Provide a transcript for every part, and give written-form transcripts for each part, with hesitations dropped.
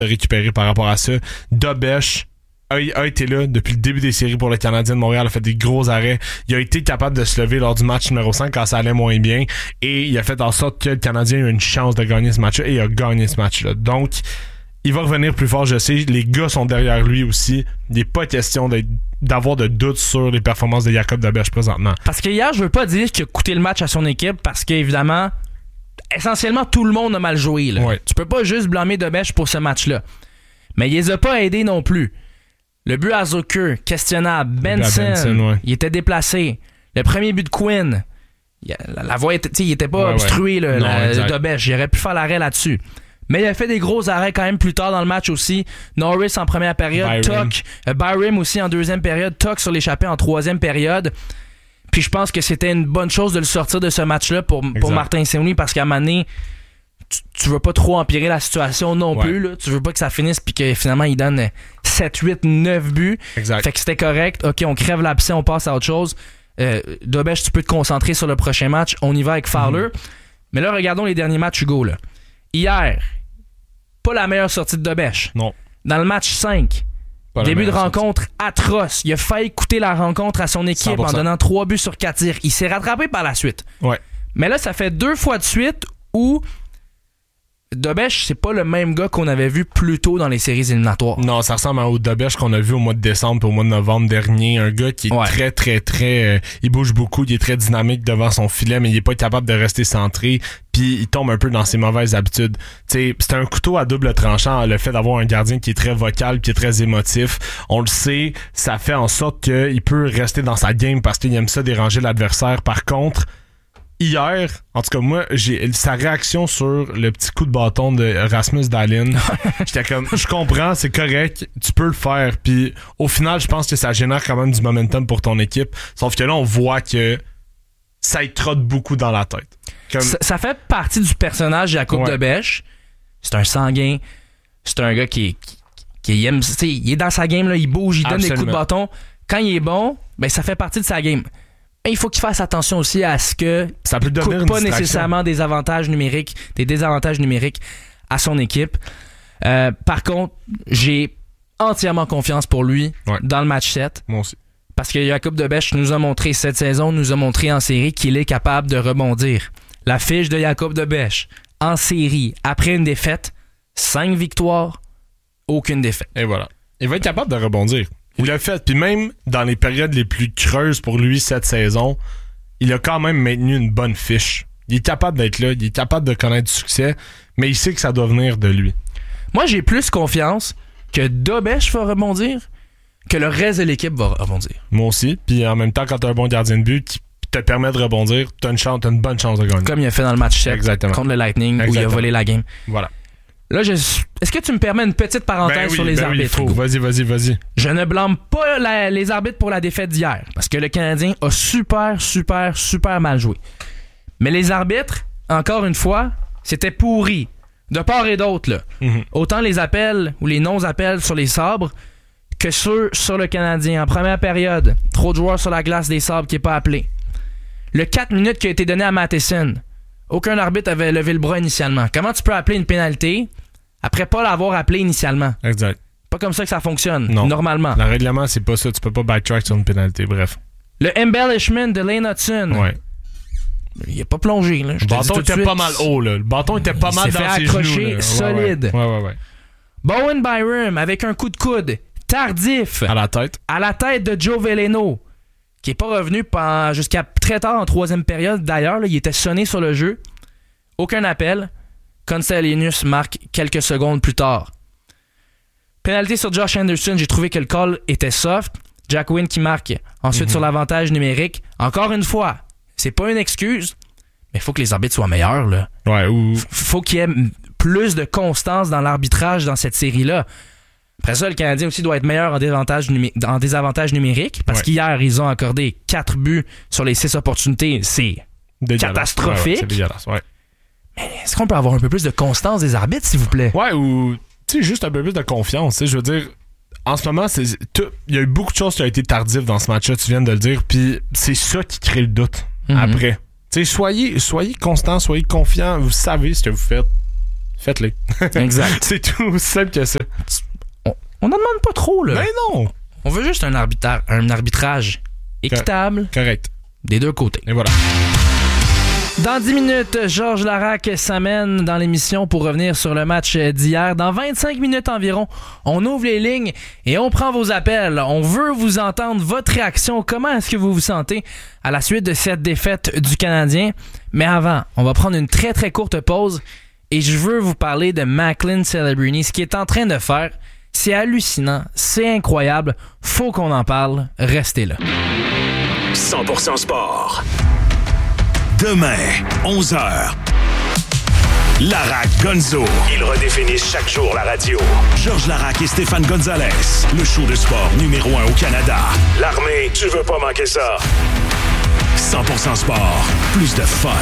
récupérer par rapport à ça. Dobèche a été là depuis le début des séries pour le Canadien de Montréal, a fait des gros arrêts. Il a été capable de se lever lors du match numéro 5 quand ça allait moins bien et il a fait en sorte que le Canadien a eu une chance de gagner ce match-là et il a gagné ce match-là. Donc, il va revenir plus fort, je sais. Les gars sont derrière lui aussi. Il n'est pas question d'avoir de doutes sur les performances de Jacob Dobèche présentement. Parce que hier, je veux pas dire qu'il a coûté le match à son équipe parce qu'évidemment, essentiellement, tout le monde a mal joué. Là. Ouais. Tu peux pas juste blâmer Dobèche pour ce match-là. Mais il les a pas aidés non plus. Le but à Zucker, questionnable. Benson, il était déplacé. Le premier but de Quinn, la voie était, il était pas obstrué, Dobèche. Il aurait pu faire l'arrêt là-dessus. Mais il a fait des gros arrêts quand même plus tard dans le match aussi. Norris en première période, Byram aussi en deuxième période, Tuck sur l'échappée en troisième période. Puis je pense que c'était une bonne chose de le sortir de ce match-là pour Martin Saint-Louis parce qu'à un moment donné, tu veux pas trop empirer la situation non plus. Là. Tu veux pas que ça finisse puis que finalement il donne 7, 8, 9 buts. Exact. Fait que c'était correct. OK, on crève l'abcès, on passe à autre chose. Dobèche, tu peux te concentrer sur le prochain match. On y va avec Fowler. Mais là, regardons les derniers matchs, Hugo. Là. Hier, pas la meilleure sortie de Dobèche. Non. Dans le match 5, début de rencontre atroce. Il a failli coûter la rencontre à son équipe 100%. En donnant 3 buts sur 4 tirs. Il s'est rattrapé par la suite. Ouais. Mais là, ça fait 2 fois de suite où Dobèche, c'est pas le même gars qu'on avait vu plus tôt dans les séries éliminatoires. Non, ça ressemble au Dobèche qu'on a vu au mois de décembre et au mois de novembre dernier. Un gars qui est très, il bouge beaucoup, il est très dynamique devant son filet, mais il est pas capable de rester centré, puis il tombe un peu dans ses mauvaises habitudes. T'sais, c'est un couteau à double tranchant, le fait d'avoir un gardien qui est très vocal, qui est très émotif. On le sait, ça fait en sorte qu'il peut rester dans sa game parce qu'il aime ça déranger l'adversaire. Par contre, hier, en tout cas moi, j'ai sa réaction sur le petit coup de bâton de Rasmus Dahlin. J'étais comme, je comprends, c'est correct, tu peux le faire. Puis au final, je pense que ça génère quand même du momentum pour ton équipe. Sauf que là, on voit que ça y trotte beaucoup dans la tête. Comme... Ça fait partie du personnage Jacob Dobèche. C'est un sanguin. C'est un gars qui aime, il est dans sa game, là, il bouge, il donne des coups de bâton. Quand il est bon, ben ça fait partie de sa game. Il faut qu'il fasse attention aussi à ce que ça peut coûte pas nécessairement des désavantages numériques à son équipe. Par contre, j'ai entièrement confiance pour lui dans le match 7. Moi aussi. Parce que Jacob Dobèche nous a montré cette saison, nous a montré en série qu'il est capable de rebondir. La fiche de Jacob Dobèche en série, après une défaite, 5 victoires, aucune défaite. Et voilà. Il va être capable de rebondir. Il l'a fait, puis même dans les périodes les plus creuses pour lui cette saison, il a quand même maintenu une bonne fiche. Il est capable d'être là, il est capable de connaître du succès, mais il sait que ça doit venir de lui. Moi, j'ai plus confiance que Dobèche va rebondir que le reste de l'équipe va rebondir. Moi aussi, puis en même temps, quand t'as un bon gardien de but qui te permet de rebondir, t'as une bonne chance de gagner. Comme il a fait dans le match 7 contre le Lightning, où il a volé la game. Voilà. Là, est-ce que tu me permets une petite parenthèse sur les arbitres? Vas-y. Je ne blâme pas les arbitres pour la défaite d'hier, parce que le Canadien a super mal joué. Mais les arbitres, encore une fois, c'était pourri. De part et d'autre, là. Mm-hmm. Autant les appels ou les non-appels sur les sabres que ceux sur le Canadien. En première période, trop de joueurs sur la glace des sabres qui n'est pas appelé. Le 4 minutes qui a été donné à Matheson, aucun arbitre avait levé le bras initialement. Comment tu peux appeler une pénalité après pas l'avoir appelé initialement? Exact. Pas comme ça que ça fonctionne, non. Normalement. Le règlement, c'est pas ça. Tu peux pas backtrack sur une pénalité, bref. Le embellishment de Lane Hudson. Ouais. Il est pas plongé, là. Le bâton était pas mal haut, là. Le bâton était pas mal dans ses genoux. Il s'est fait accrocher solide. Ouais. Bowen Byram avec un coup de coude tardif. À la tête de Joe Veleno, qui est pas revenu jusqu'à très tard en troisième période. D'ailleurs, là, il était sonné sur le jeu. Aucun appel. Konstanius marque quelques secondes plus tard. Pénalité sur Josh Anderson, j'ai trouvé que le call était soft. Jack Wynn qui marque ensuite sur l'avantage numérique. Encore une fois, c'est pas une excuse, mais il faut que les arbitres soient meilleurs, là. Ouais, faut qu'il y ait plus de constance dans l'arbitrage dans cette série-là. Après ça, le Canadien aussi doit être meilleur en désavantage numérique, parce qu'hier, ils ont accordé 4 buts sur les 6 opportunités. C'est catastrophique. Ouais, c'est dégueulasse, ouais. Mais est-ce qu'on peut avoir un peu plus de constance des arbitres, s'il vous plaît? Ouais, ou juste un peu plus de confiance. Je veux dire, en ce moment, il y a eu beaucoup de choses qui ont été tardives dans ce match-là, tu viens de le dire, puis c'est ça qui crée le doute après. Soyez constant, soyez confiant, vous savez ce que vous faites. faites-le. Exact. C'est tout aussi simple que ça. On n'en demande pas trop, là. Ben non! On veut juste un arbitrage équitable. Correct. Des deux côtés. Et voilà. Dans 10 minutes, Georges Larac s'amène dans l'émission pour revenir sur le match d'hier. Dans 25 minutes environ, on ouvre les lignes et on prend vos appels. On veut vous entendre, votre réaction. Comment est-ce que vous vous sentez à la suite de cette défaite du Canadien? Mais avant, on va prendre une très très courte pause et je veux vous parler de Macklin Celebrini. Ce qu'il est en train de faire, c'est hallucinant, c'est incroyable. Faut qu'on en parle. Restez là. 100% sport. Demain, 11h. Larac Gonzo. Ils redéfinissent chaque jour la radio. Georges Larac et Stéphane Gonzalez. Le show de sport numéro 1 au Canada. L'armée, tu veux pas manquer ça. 100% sport. Plus de fun.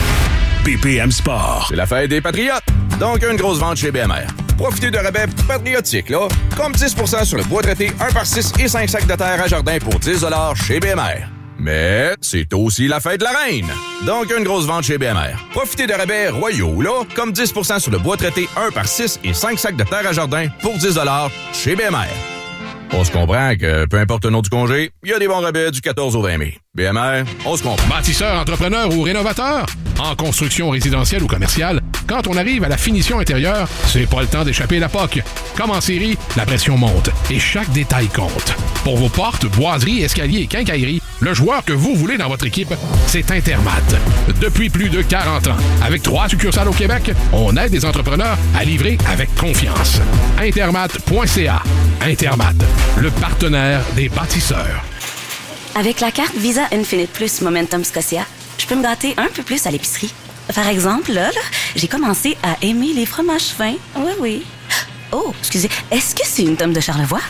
BPM Sport. C'est la fête des Patriotes. Donc, une grosse vente chez BMR. Profitez de rabais patriotiques, là. Comme 10% sur le bois traité 1/6 et 5 sacs de terre à jardin pour 10$ chez BMR. Mais c'est aussi la fête de la reine. Donc, une grosse vente chez BMR. Profitez de rabais royaux, là, comme 10% sur le bois traité 1/6 et 5 sacs de terre à jardin pour 10$ chez BMR. On se comprend que, peu importe le nom du congé, il y a des bons rabais du 14 au 20 mai. BMR, on se comprend. Bâtisseur, entrepreneur ou rénovateur, en construction résidentielle ou commerciale, quand on arrive à la finition intérieure, c'est pas le temps d'échapper la POC. Comme en série, la pression monte et chaque détail compte. Pour vos portes, boiseries, escaliers et quincailleries, le joueur que vous voulez dans votre équipe, c'est Intermat. Depuis plus de 40 ans, avec 3 succursales au Québec, on aide les entrepreneurs à livrer avec confiance. Intermat.ca. Intermat, le partenaire des bâtisseurs. Avec la carte Visa Infinite Plus Momentum Scotia, je peux me gâter un peu plus à l'épicerie. Par exemple, là, j'ai commencé à aimer les fromages fins. Oui. Oh, excusez, est-ce que c'est une tome de Charlevoix?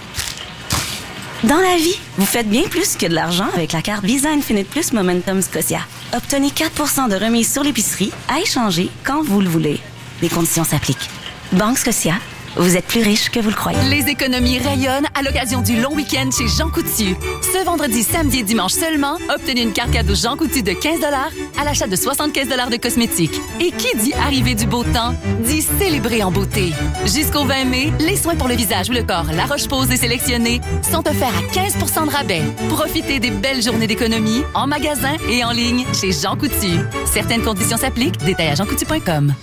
Dans la vie, vous faites bien plus que de l'argent avec la carte Visa Infinite Plus Momentum Scotia. Obtenez 4% de remise sur l'épicerie à échanger quand vous le voulez. Les conditions s'appliquent. Banque Scotia. Vous êtes plus riche que vous le croyez. Les économies rayonnent à l'occasion du long week-end chez Jean Coutu. Ce vendredi, samedi et dimanche seulement, obtenez une carte cadeau Jean Coutu de 15$ à l'achat de 75$ de cosmétiques. Et qui dit arriver du beau temps, dit célébrer en beauté. Jusqu'au 20 mai, les soins pour le visage ou le corps La Roche-Posay sélectionnés sont offerts à 15% de rabais. Profitez des belles journées d'économie en magasin et en ligne chez Jean Coutu. Certaines conditions s'appliquent. Détails à jeancoutu.com.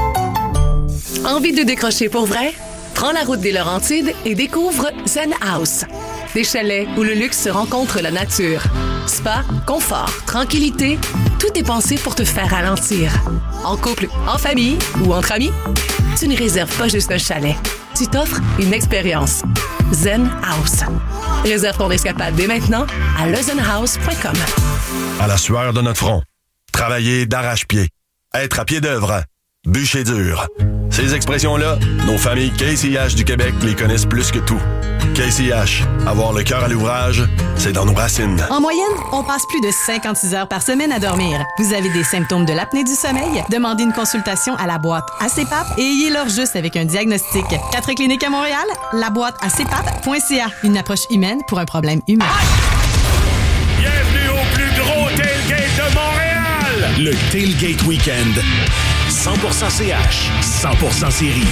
Envie de décrocher pour vrai? Prends la route des Laurentides et découvre Zen House. Des chalets où le luxe se rencontre la nature. Spa, confort, tranquillité, tout est pensé pour te faire ralentir. En couple, en famille ou entre amis, tu ne réserves pas juste un chalet. Tu t'offres une expérience. Zen House. Réserve ton escapade dès maintenant à lezenhouse.com. À la sueur de notre front. Travailler d'arrache-pied. Être à pied d'œuvre. Bûcher dur. Ces expressions-là, nos familles Case IH du Québec les connaissent plus que tout. Case IH, avoir le cœur à l'ouvrage, c'est dans nos racines. En moyenne, on passe plus de 56 heures par semaine à dormir. Vous avez des symptômes de l'apnée du sommeil? Demandez une consultation à la boîte ACPAP et ayez-leur juste avec un diagnostic. 4 cliniques à Montréal, la boîte acpap.ca. Une approche humaine pour un problème humain. Bienvenue au plus gros tailgate de Montréal! Le Tailgate Weekend. 100% CH, 100% série.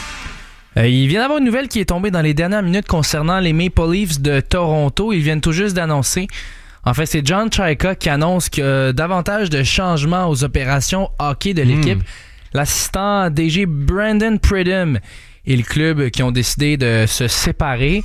Il vient d'avoir une nouvelle qui est tombée dans les dernières minutes concernant les Maple Leafs de Toronto. Ils viennent tout juste d'annoncer. En fait, c'est John Chayka qui annonce qu'il y a davantage de changements aux opérations hockey de l'équipe. L'assistant DG Brandon Pridham et le club qui ont décidé de se séparer.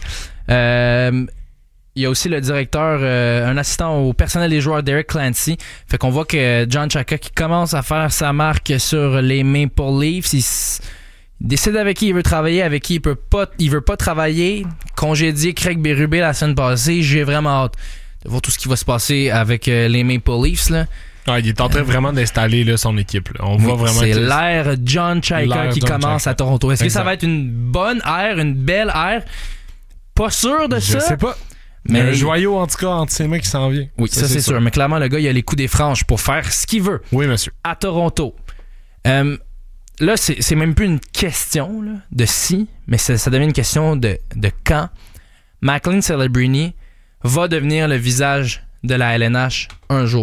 Il y a aussi le directeur, un assistant au personnel des joueurs, Derek Clancy. Fait qu'on voit que John Chayka qui commence à faire sa marque sur les Maple Leafs. Il décide avec qui il veut travailler, avec qui il veut pas travailler. Congédier Craig Berube la semaine passée. J'ai vraiment hâte de voir tout ce qui va se passer avec les Maple Leafs, là. Ah, il est en train vraiment d'installer là, son équipe. Là. On voit vraiment c'est l'ère John Chayka qui commence Chayka. à Toronto. Est-ce que ça va être une bonne ère, une belle ère? Pas sûr de ça. Je sais pas. Mais un joyau, en tout cas, entre ses mains qui s'en vient. Oui, ça c'est sûr. Mais clairement, le gars, il a les coups des franges pour faire ce qu'il veut. Oui, monsieur. À Toronto. Là, c'est même plus une question là, de si, mais ça devient une question de quand. Macklin Celebrini va devenir le visage de la LNH un jour.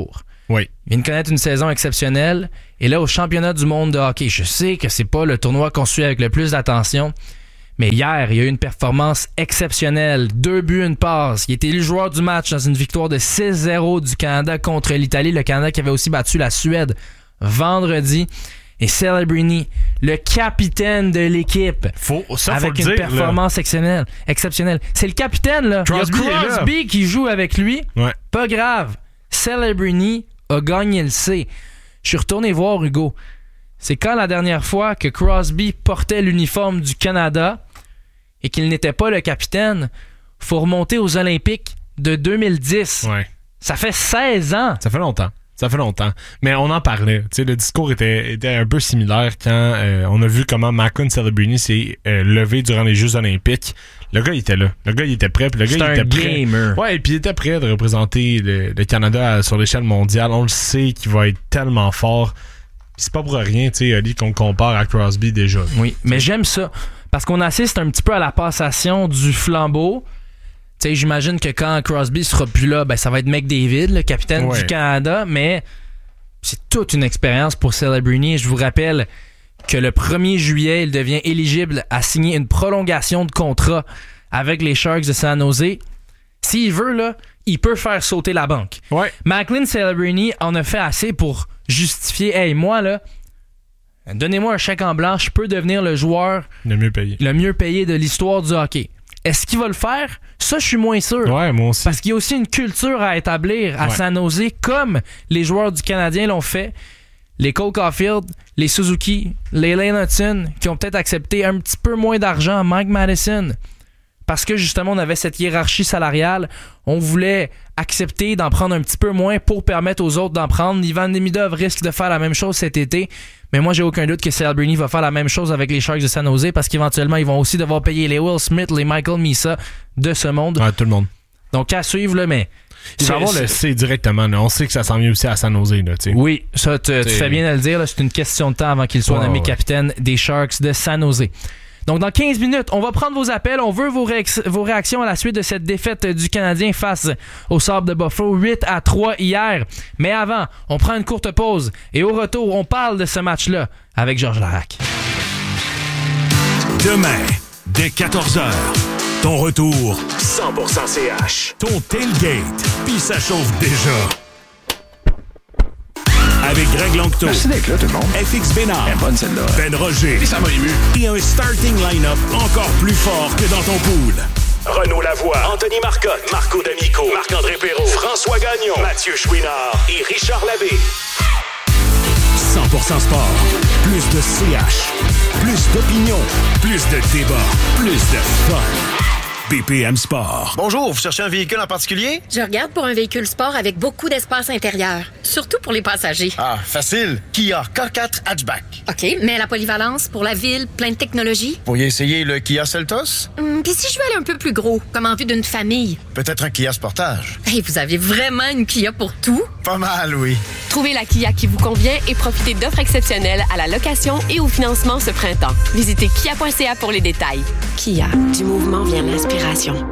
Oui. Il vient de connaître une saison exceptionnelle. Et là, au championnat du monde de hockey, je sais que c'est pas le tournoi qu'on suit avec le plus d'attention, mais hier, il y a eu une performance exceptionnelle. 2 buts, 1 passe. Il a été élu joueur du match dans une victoire de 6-0 du Canada contre l'Italie. Le Canada qui avait aussi battu la Suède vendredi. Et Celebrini, le capitaine de l'équipe, avec une performance exceptionnelle. C'est le capitaine, là. Crosby, il y a Crosby qui joue avec lui. Ouais. Pas grave. Celebrini a gagné le C. Je suis retourné voir Hugo. C'est quand la dernière fois que Crosby portait l'uniforme du Canada et qu'il n'était pas le capitaine? Faut remonter aux Olympiques de 2010. Ouais. Ça fait 16 ans. Ça fait longtemps. Mais on en parlait. Tu sais, le discours était un peu similaire quand on a vu comment Macklin Celebrini s'est levé durant les Jeux Olympiques. Le gars, il était là. Le gars, il était prêt. Puis le gars, il était prêt. Gamer. Ouais, et puis il était prêt de représenter le Canada sur l'échelle mondiale. On le sait qu'il va être tellement fort. Puis c'est pas pour rien, tu sais, Ali, qu'on compare à Crosby déjà. Oui, mais j'aime ça. Parce qu'on assiste un petit peu à la passation du flambeau. Tu sais, j'imagine que quand Crosby sera plus là, ben ça va être McDavid, le capitaine du Canada, mais c'est toute une expérience pour Celebrini. Je vous rappelle que le 1er juillet, il devient éligible à signer une prolongation de contrat avec les Sharks de San Jose. S'il veut, là, il peut faire sauter la banque. Ouais. Macklin Celebrini en a fait assez pour justifier, hey, moi, là, donnez-moi un chèque en blanc, je peux devenir le joueur le mieux payé de l'histoire du hockey. Est-ce qu'il va le faire? Ça, je suis moins sûr. Ouais, moi aussi. Parce qu'il y a aussi une culture à établir à San Jose, comme les joueurs du Canadien l'ont fait. Les Cole Caulfield, les Suzuki, les Lane Hudson, qui ont peut-être accepté un petit peu moins d'argent à Mike Madison. Parce que justement, on avait cette hiérarchie salariale. On voulait accepter d'en prendre un petit peu moins pour permettre aux autres d'en prendre. Ivan Demidov risque de faire la même chose cet été. Mais moi, j'ai aucun doute que Celebrini va faire la même chose avec les Sharks de San Jose parce qu'éventuellement, ils vont aussi devoir payer les Will Smith, les Michael Misa de ce monde. Ouais, tout le monde. Donc, à suivre, là, mais... Il va avoir le C directement. Là. On sait que ça s'en vient aussi à San Jose. Là, oui, ça, tu fais bien de le dire. Là, c'est une question de temps avant qu'il soit nommé capitaine des Sharks de San Jose. Donc, dans 15 minutes, on va prendre vos appels. On veut vos réactions à la suite de cette défaite du Canadien face au Sabres de Buffalo, 8-3 hier. Mais avant, on prend une courte pause. Et au retour, on parle de ce match-là avec Georges Larac. Demain, dès 14h, ton retour 100% CH. Ton tailgate, puis ça chauffe déjà. Avec Greg Langto. Merci d'être là, tout le monde. FX Bénard. Elle est bonne, celle-là. Ben Roger. Et ça m'a ému. Et un starting line-up encore plus fort que dans ton pool. Renaud Lavoie, Anthony Marcotte, Marco D'Amico, Marc-André Perrault, François Gagnon, Mathieu Chouinard et Richard Labbé. 100% sport. Plus de CH. Plus d'opinion. Plus de débat. Plus de fun. BPM Sport. Bonjour, vous cherchez un véhicule en particulier? Je regarde pour un véhicule sport avec beaucoup d'espace intérieur, surtout pour les passagers. Ah, facile. Kia K4 Hatchback. OK, mais la polyvalence pour la ville, plein de technologie. Vous pourriez essayer le Kia Seltos? Puis si je veux aller un peu plus gros, comme en vue d'une famille? Peut-être un Kia Sportage. Hey, vous avez vraiment une Kia pour tout? Pas mal, oui. Trouvez la Kia qui vous convient et profitez d'offres exceptionnelles à la location et au financement ce printemps. Visitez kia.ca pour les détails. Kia, du mouvement vient l'inspiration.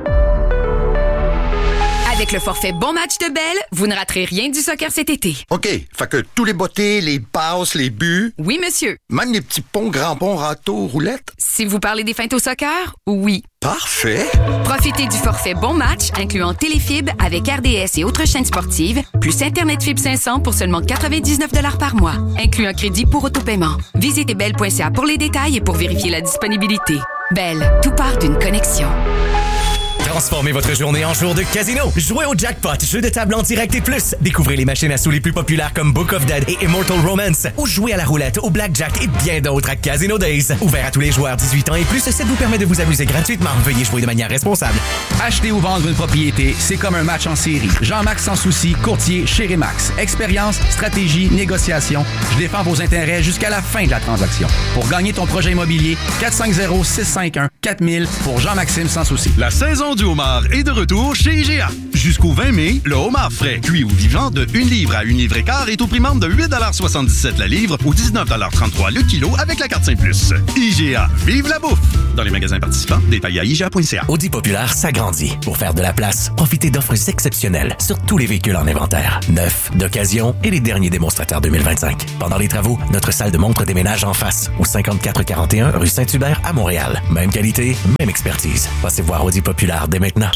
Avec le forfait Bon Match de Bell, vous ne raterez rien du soccer cet été. OK, fait que tous les bottées, les passes, les buts... Oui, monsieur. Même les petits ponts, grands ponts, râteaux, roulettes? Si vous parlez des feintes au soccer, oui. Parfait. Profitez du forfait Bon Match, incluant Téléfib avec RDS et autres chaînes sportives, plus Internet Fibre 500 pour seulement 99 $ par mois, inclut un crédit pour autopaiement. Visitez bell.ca pour les détails et pour vérifier la disponibilité. Bell, tout part d'une connexion. Transformez votre journée en jour de casino. Jouez au Jackpot, jeu de table en direct et plus. Découvrez les machines à sous les plus populaires comme Book of Dead et Immortal Romance. Ou jouez à la roulette, au blackjack et bien d'autres à Casino Days. Ouvert à tous les joueurs 18 ans et plus, ça vous permet de vous amuser gratuitement. Veuillez jouer de manière responsable. Acheter ou vendre une propriété, c'est comme un match en série. Jean-Max Sans Souci, courtier chez Remax. Expérience, stratégie, négociation. Je défends vos intérêts jusqu'à la fin de la transaction. Pour gagner ton projet immobilier, 450-651-4000 pour Jean-Maxime Sans Souci. La saison du du homard est de retour chez IGA. Jusqu'au 20 mai, le homard frais, cuit ou vivant de 1 livre à 1 livre et quart est au prix membre de 8,77 la livre ou 19,33 le kilo avec la carte Saint-Plus. IGA, vive la bouffe! Dans les magasins participants, détails à IGA.ca. Audi Populaire s'agrandit. Pour faire de la place, profitez d'offres exceptionnelles sur tous les véhicules en inventaire. Neufs, d'occasion et les derniers démonstrateurs 2025. Pendant les travaux, notre salle de montre déménage en face, au 5441 rue Saint-Hubert à Montréal. Même qualité, même expertise. Passez voir Audi Populaire dès maintenant.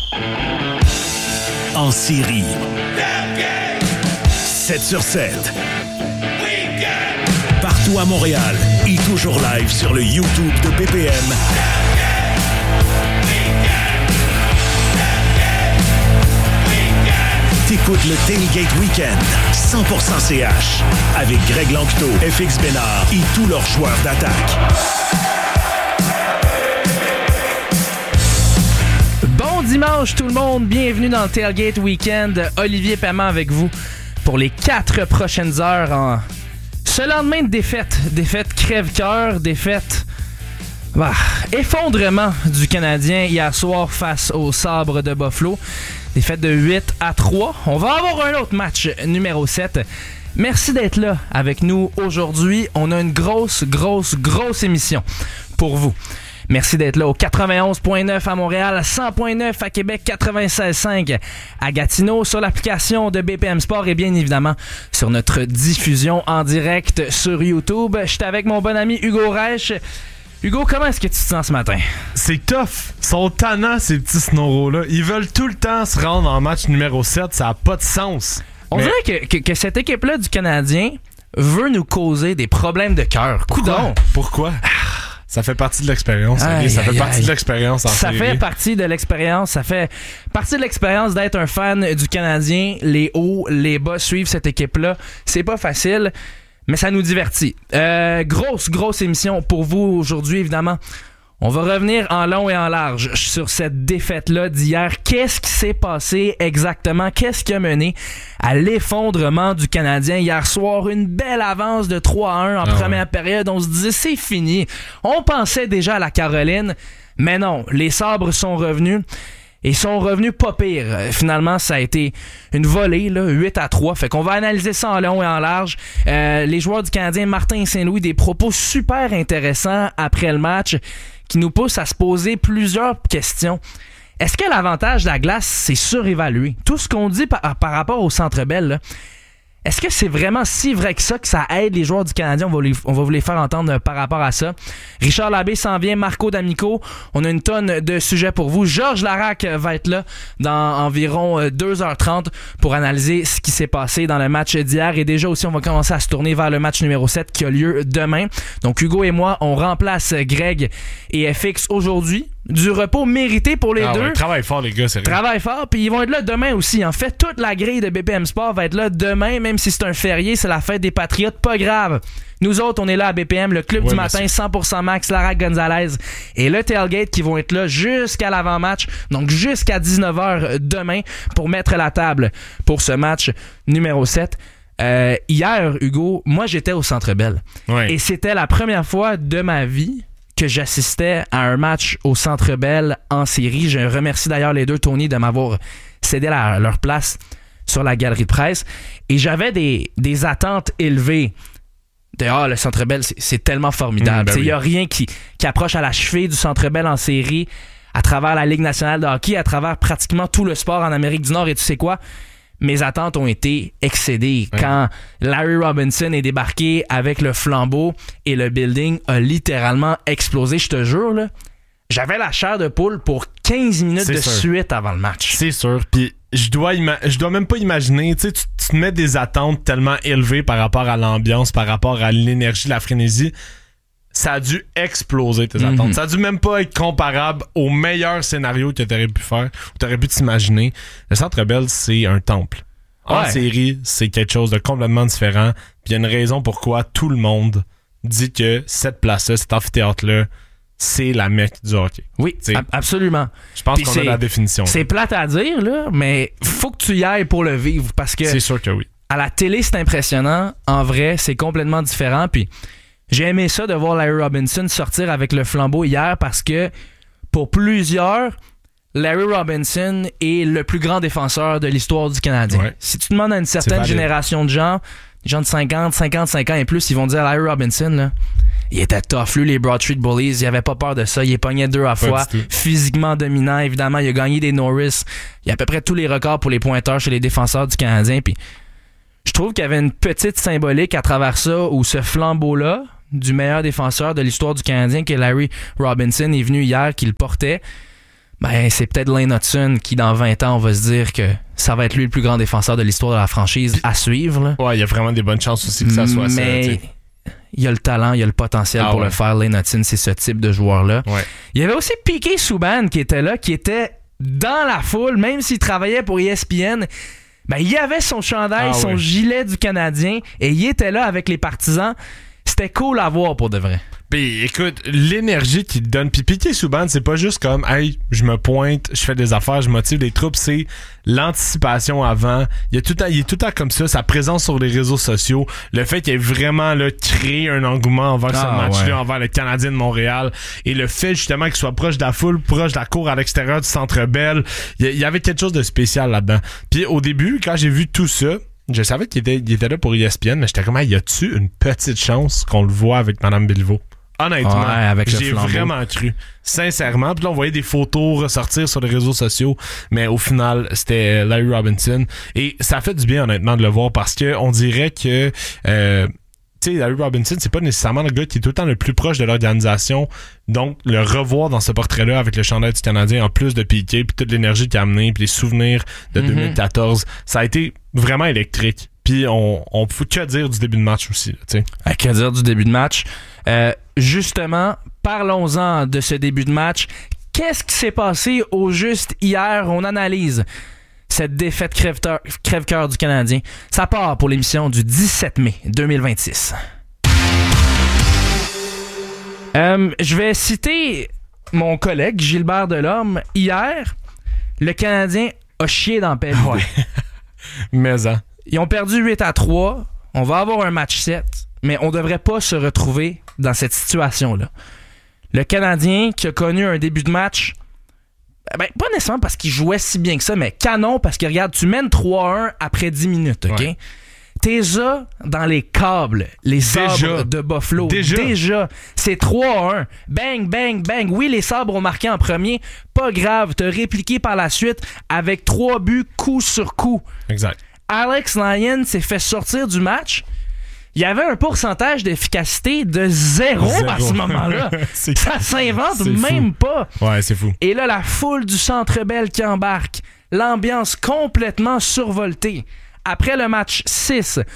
En série. 7 sur 7. Partout à Montréal et toujours live sur le YouTube de BPM. T'écoutes le Tailgate Weekend 100% CH avec Greg Lanctot, FX Bénard et tous leurs joueurs d'attaque. Bon dimanche tout le monde, bienvenue dans le Tailgate Weekend. Olivier Paiement avec vous pour les 4 prochaines heures en ce lendemain de défaite. Défaite crève-cœur, défaite... effondrement du Canadien hier soir face aux Sabres de Buffalo. Défaite de 8-3. On va avoir un autre match numéro 7. Merci d'être là avec nous aujourd'hui. On a une grosse émission pour vous. Merci d'être là au 91.9 à Montréal, 100.9 à Québec, 96.5 à Gatineau, sur l'application de BPM Sport et bien évidemment sur notre diffusion en direct sur YouTube. Je suis avec mon bon ami Hugo Reich. Hugo, comment est-ce que tu te sens ce matin? C'est tough. Ils sont tannants, ces petits snoros-là. Ils veulent tout le temps se rendre en match numéro 7. Ça n'a pas de sens. On dirait que cette équipe-là du Canadien veut nous causer des problèmes de cœur. Pourquoi? Ça fait partie de l'expérience. Ça fait partie de l'expérience en série. Ça fait partie de l'expérience. Ça fait partie de l'expérience d'être un fan du Canadien. Les hauts, les bas, suivre cette équipe-là. C'est pas facile, mais ça nous divertit. Grosse émission pour vous aujourd'hui, évidemment. On va revenir en long et en large sur cette défaite-là d'hier. Qu'est-ce qui s'est passé exactement? Qu'est-ce qui a mené à l'effondrement du Canadien hier soir? Une belle avance de 3-1 en première période. On se disait, c'est fini. On pensait déjà à la Caroline, mais non. Les Sabres sont revenus. Et sont revenus pas pire. Finalement, ça a été une volée, là, 8-3. Fait qu'on va analyser ça en long et en large. Les joueurs du Canadien, Martin et Saint-Louis, des propos super intéressants après le match qui nous poussent à se poser plusieurs questions. Est-ce que l'avantage de la glace, c'est surévalué? Tout ce qu'on dit par rapport au Centre Bell, là, est-ce que c'est vraiment si vrai que ça aide les joueurs du Canadien? On va vous les faire entendre par rapport à ça. Richard Labbé s'en vient, Marco D'Amico. On a une tonne de sujets pour vous. Georges Laraque va être là dans environ 2h30 pour analyser ce qui s'est passé dans le match d'hier. Et déjà aussi, on va commencer à se tourner vers le match numéro 7 qui a lieu demain. Donc Hugo et moi, on remplace Greg et FX aujourd'hui. Du repos mérité pour les deux. Ouais, travaille fort, les gars, sérieux. Travaille fort, puis ils vont être là demain aussi. En fait, toute la grille de BPM Sport va être là demain, même si c'est un férié, c'est la fête des Patriotes, pas grave. Nous autres, on est là à BPM, le club du matin, 100% Max, Laraque Gonzalez et le Tailgate qui vont être là jusqu'à l'avant-match, donc jusqu'à 19h demain pour mettre la table pour ce match numéro 7. Hier, Hugo, moi j'étais au Centre Bell. Ouais. Et c'était la première fois de ma vie que j'assistais à un match au Centre Bell en série. Je remercie d'ailleurs les deux, Tony, de m'avoir cédé leur place sur la galerie de presse. Et j'avais des attentes élevées. Le Centre Bell, c'est tellement formidable. Il n'y a rien qui approche à la cheville du Centre Bell en série, à travers la Ligue nationale de hockey, à travers pratiquement tout le sport en Amérique du Nord. Et tu sais quoi? Mes attentes ont été excédées quand Larry Robinson est débarqué avec le flambeau et le building a littéralement explosé. Je te jure, là, j'avais la chair de poule pour 15 minutes de suite avant le match. C'est sûr. Puis je dois même pas imaginer, tu te mets des attentes tellement élevées par rapport à l'ambiance, par rapport à l'énergie, la frénésie. Ça a dû exploser tes attentes. Ça a dû même pas être comparable au meilleur scénario que t'aurais pu faire ou t'aurais pu t'imaginer. Le Centre Bell, c'est un temple. En série, c'est quelque chose de complètement différent. Puis il y a une raison pourquoi tout le monde dit que cette place-là, cet amphithéâtre-là, c'est la mecque du hockey. Oui, absolument. Je pense qu'on a la définition. C'est plate à dire, là, mais faut que tu y ailles pour le vivre parce que... C'est sûr que oui. À la télé, c'est impressionnant. En vrai, c'est complètement différent. Puis j'ai aimé ça de voir Larry Robinson sortir avec le flambeau hier parce que pour plusieurs, Larry Robinson est le plus grand défenseur de l'histoire du Canadien. Ouais. Si tu demandes à une certaine génération de gens de 50, 55 ans et plus, ils vont dire Larry Robinson, là, il était tough. Lui, les Broad Street Bullies, il avait pas peur de ça. Il est pogné 2 à fois. Physiquement dominant, évidemment. Il a gagné des Norris. Il a à peu près tous les records pour les pointeurs chez les défenseurs du Canadien. Puis, je trouve qu'il y avait une petite symbolique à travers ça où ce flambeau-là du meilleur défenseur de l'histoire du Canadien, que Larry Robinson est venu hier, qu'il portait. Ben, c'est peut-être Lane Hutson qui, dans 20 ans, on va se dire que ça va être lui le plus grand défenseur de l'histoire de la franchise à suivre. Là. Ouais, il y a vraiment des bonnes chances aussi que ça soit ça. Mais il y a le talent, il y a le potentiel pour le faire. Lane Hutson, c'est ce type de joueur-là. Ouais. Il y avait aussi Piqué Subban qui était là, qui était dans la foule, même s'il travaillait pour ESPN. Ben, il avait son chandail, son gilet du Canadien, et il était là avec les partisans. C'était cool à voir pour de vrai. Puis écoute, l'énergie qu'il te donne. Puis Piqué Subban, c'est pas juste comme hey, je me pointe, je fais des affaires, je motive les troupes, c'est l'anticipation avant. Il est tout le temps comme ça, sa présence sur les réseaux sociaux, le fait qu'il ait vraiment là, créé un engouement envers ce match-là, envers le Canadien de Montréal, et le fait justement qu'il soit proche de la foule, proche de la cour à l'extérieur du Centre Bell, il y avait quelque chose de spécial là-dedans. Puis au début, quand j'ai vu tout ça, je savais qu'il était là pour ESPN, mais j'étais comme, y a-tu une petite chance qu'on le voit avec Mme Bilvaux? Honnêtement, j'ai vraiment cru. Sincèrement. Puis là, on voyait des photos ressortir sur les réseaux sociaux, mais au final, c'était Larry Robinson. Et ça fait du bien, honnêtement, de le voir parce que on dirait que... tu sais, Larry Robinson, c'est pas nécessairement le gars qui est tout le temps le plus proche de l'organisation. Donc, le revoir dans ce portrait-là avec le chandail du Canadien, en plus de Piqué, puis toute l'énergie qu'il a amené, puis les souvenirs de 2014, ça a été vraiment électrique. Puis on peut que dire du début de match aussi, tu sais. Que dire du début de match? Justement, parlons-en de ce début de match. Qu'est-ce qui s'est passé au juste hier? On analyse cette défaite crève-cœur du Canadien. Ça part pour l'émission du 17 mai 2026. Je vais citer mon collègue Gilbert Delorme. Hier, le Canadien a chié dans pelle. Ouais. Mais ils ont perdu 8-3. On va avoir un match 7, mais on devrait pas se retrouver dans cette situation-là. Le Canadien qui a connu un début de match, ben, pas nécessairement parce qu'il jouait si bien que ça, mais canon parce que regarde, tu mènes 3-1 après 10 minutes, OK? Ouais. T'es là dans les câbles, les sabres de Buffalo. Déjà. C'est 3-1. Bang, bang, bang. Oui, les sabres ont marqué en premier. Pas grave. T'as répliqué par la suite avec 3 buts coup sur coup. Exact. Alex Lyon s'est fait sortir du match. Il y avait un pourcentage d'efficacité de 0 à ce moment-là. Ça s'invente même pas. Ouais, c'est fou. Et là, la foule du Centre Bell qui embarque. L'ambiance complètement survoltée. Après le match 5,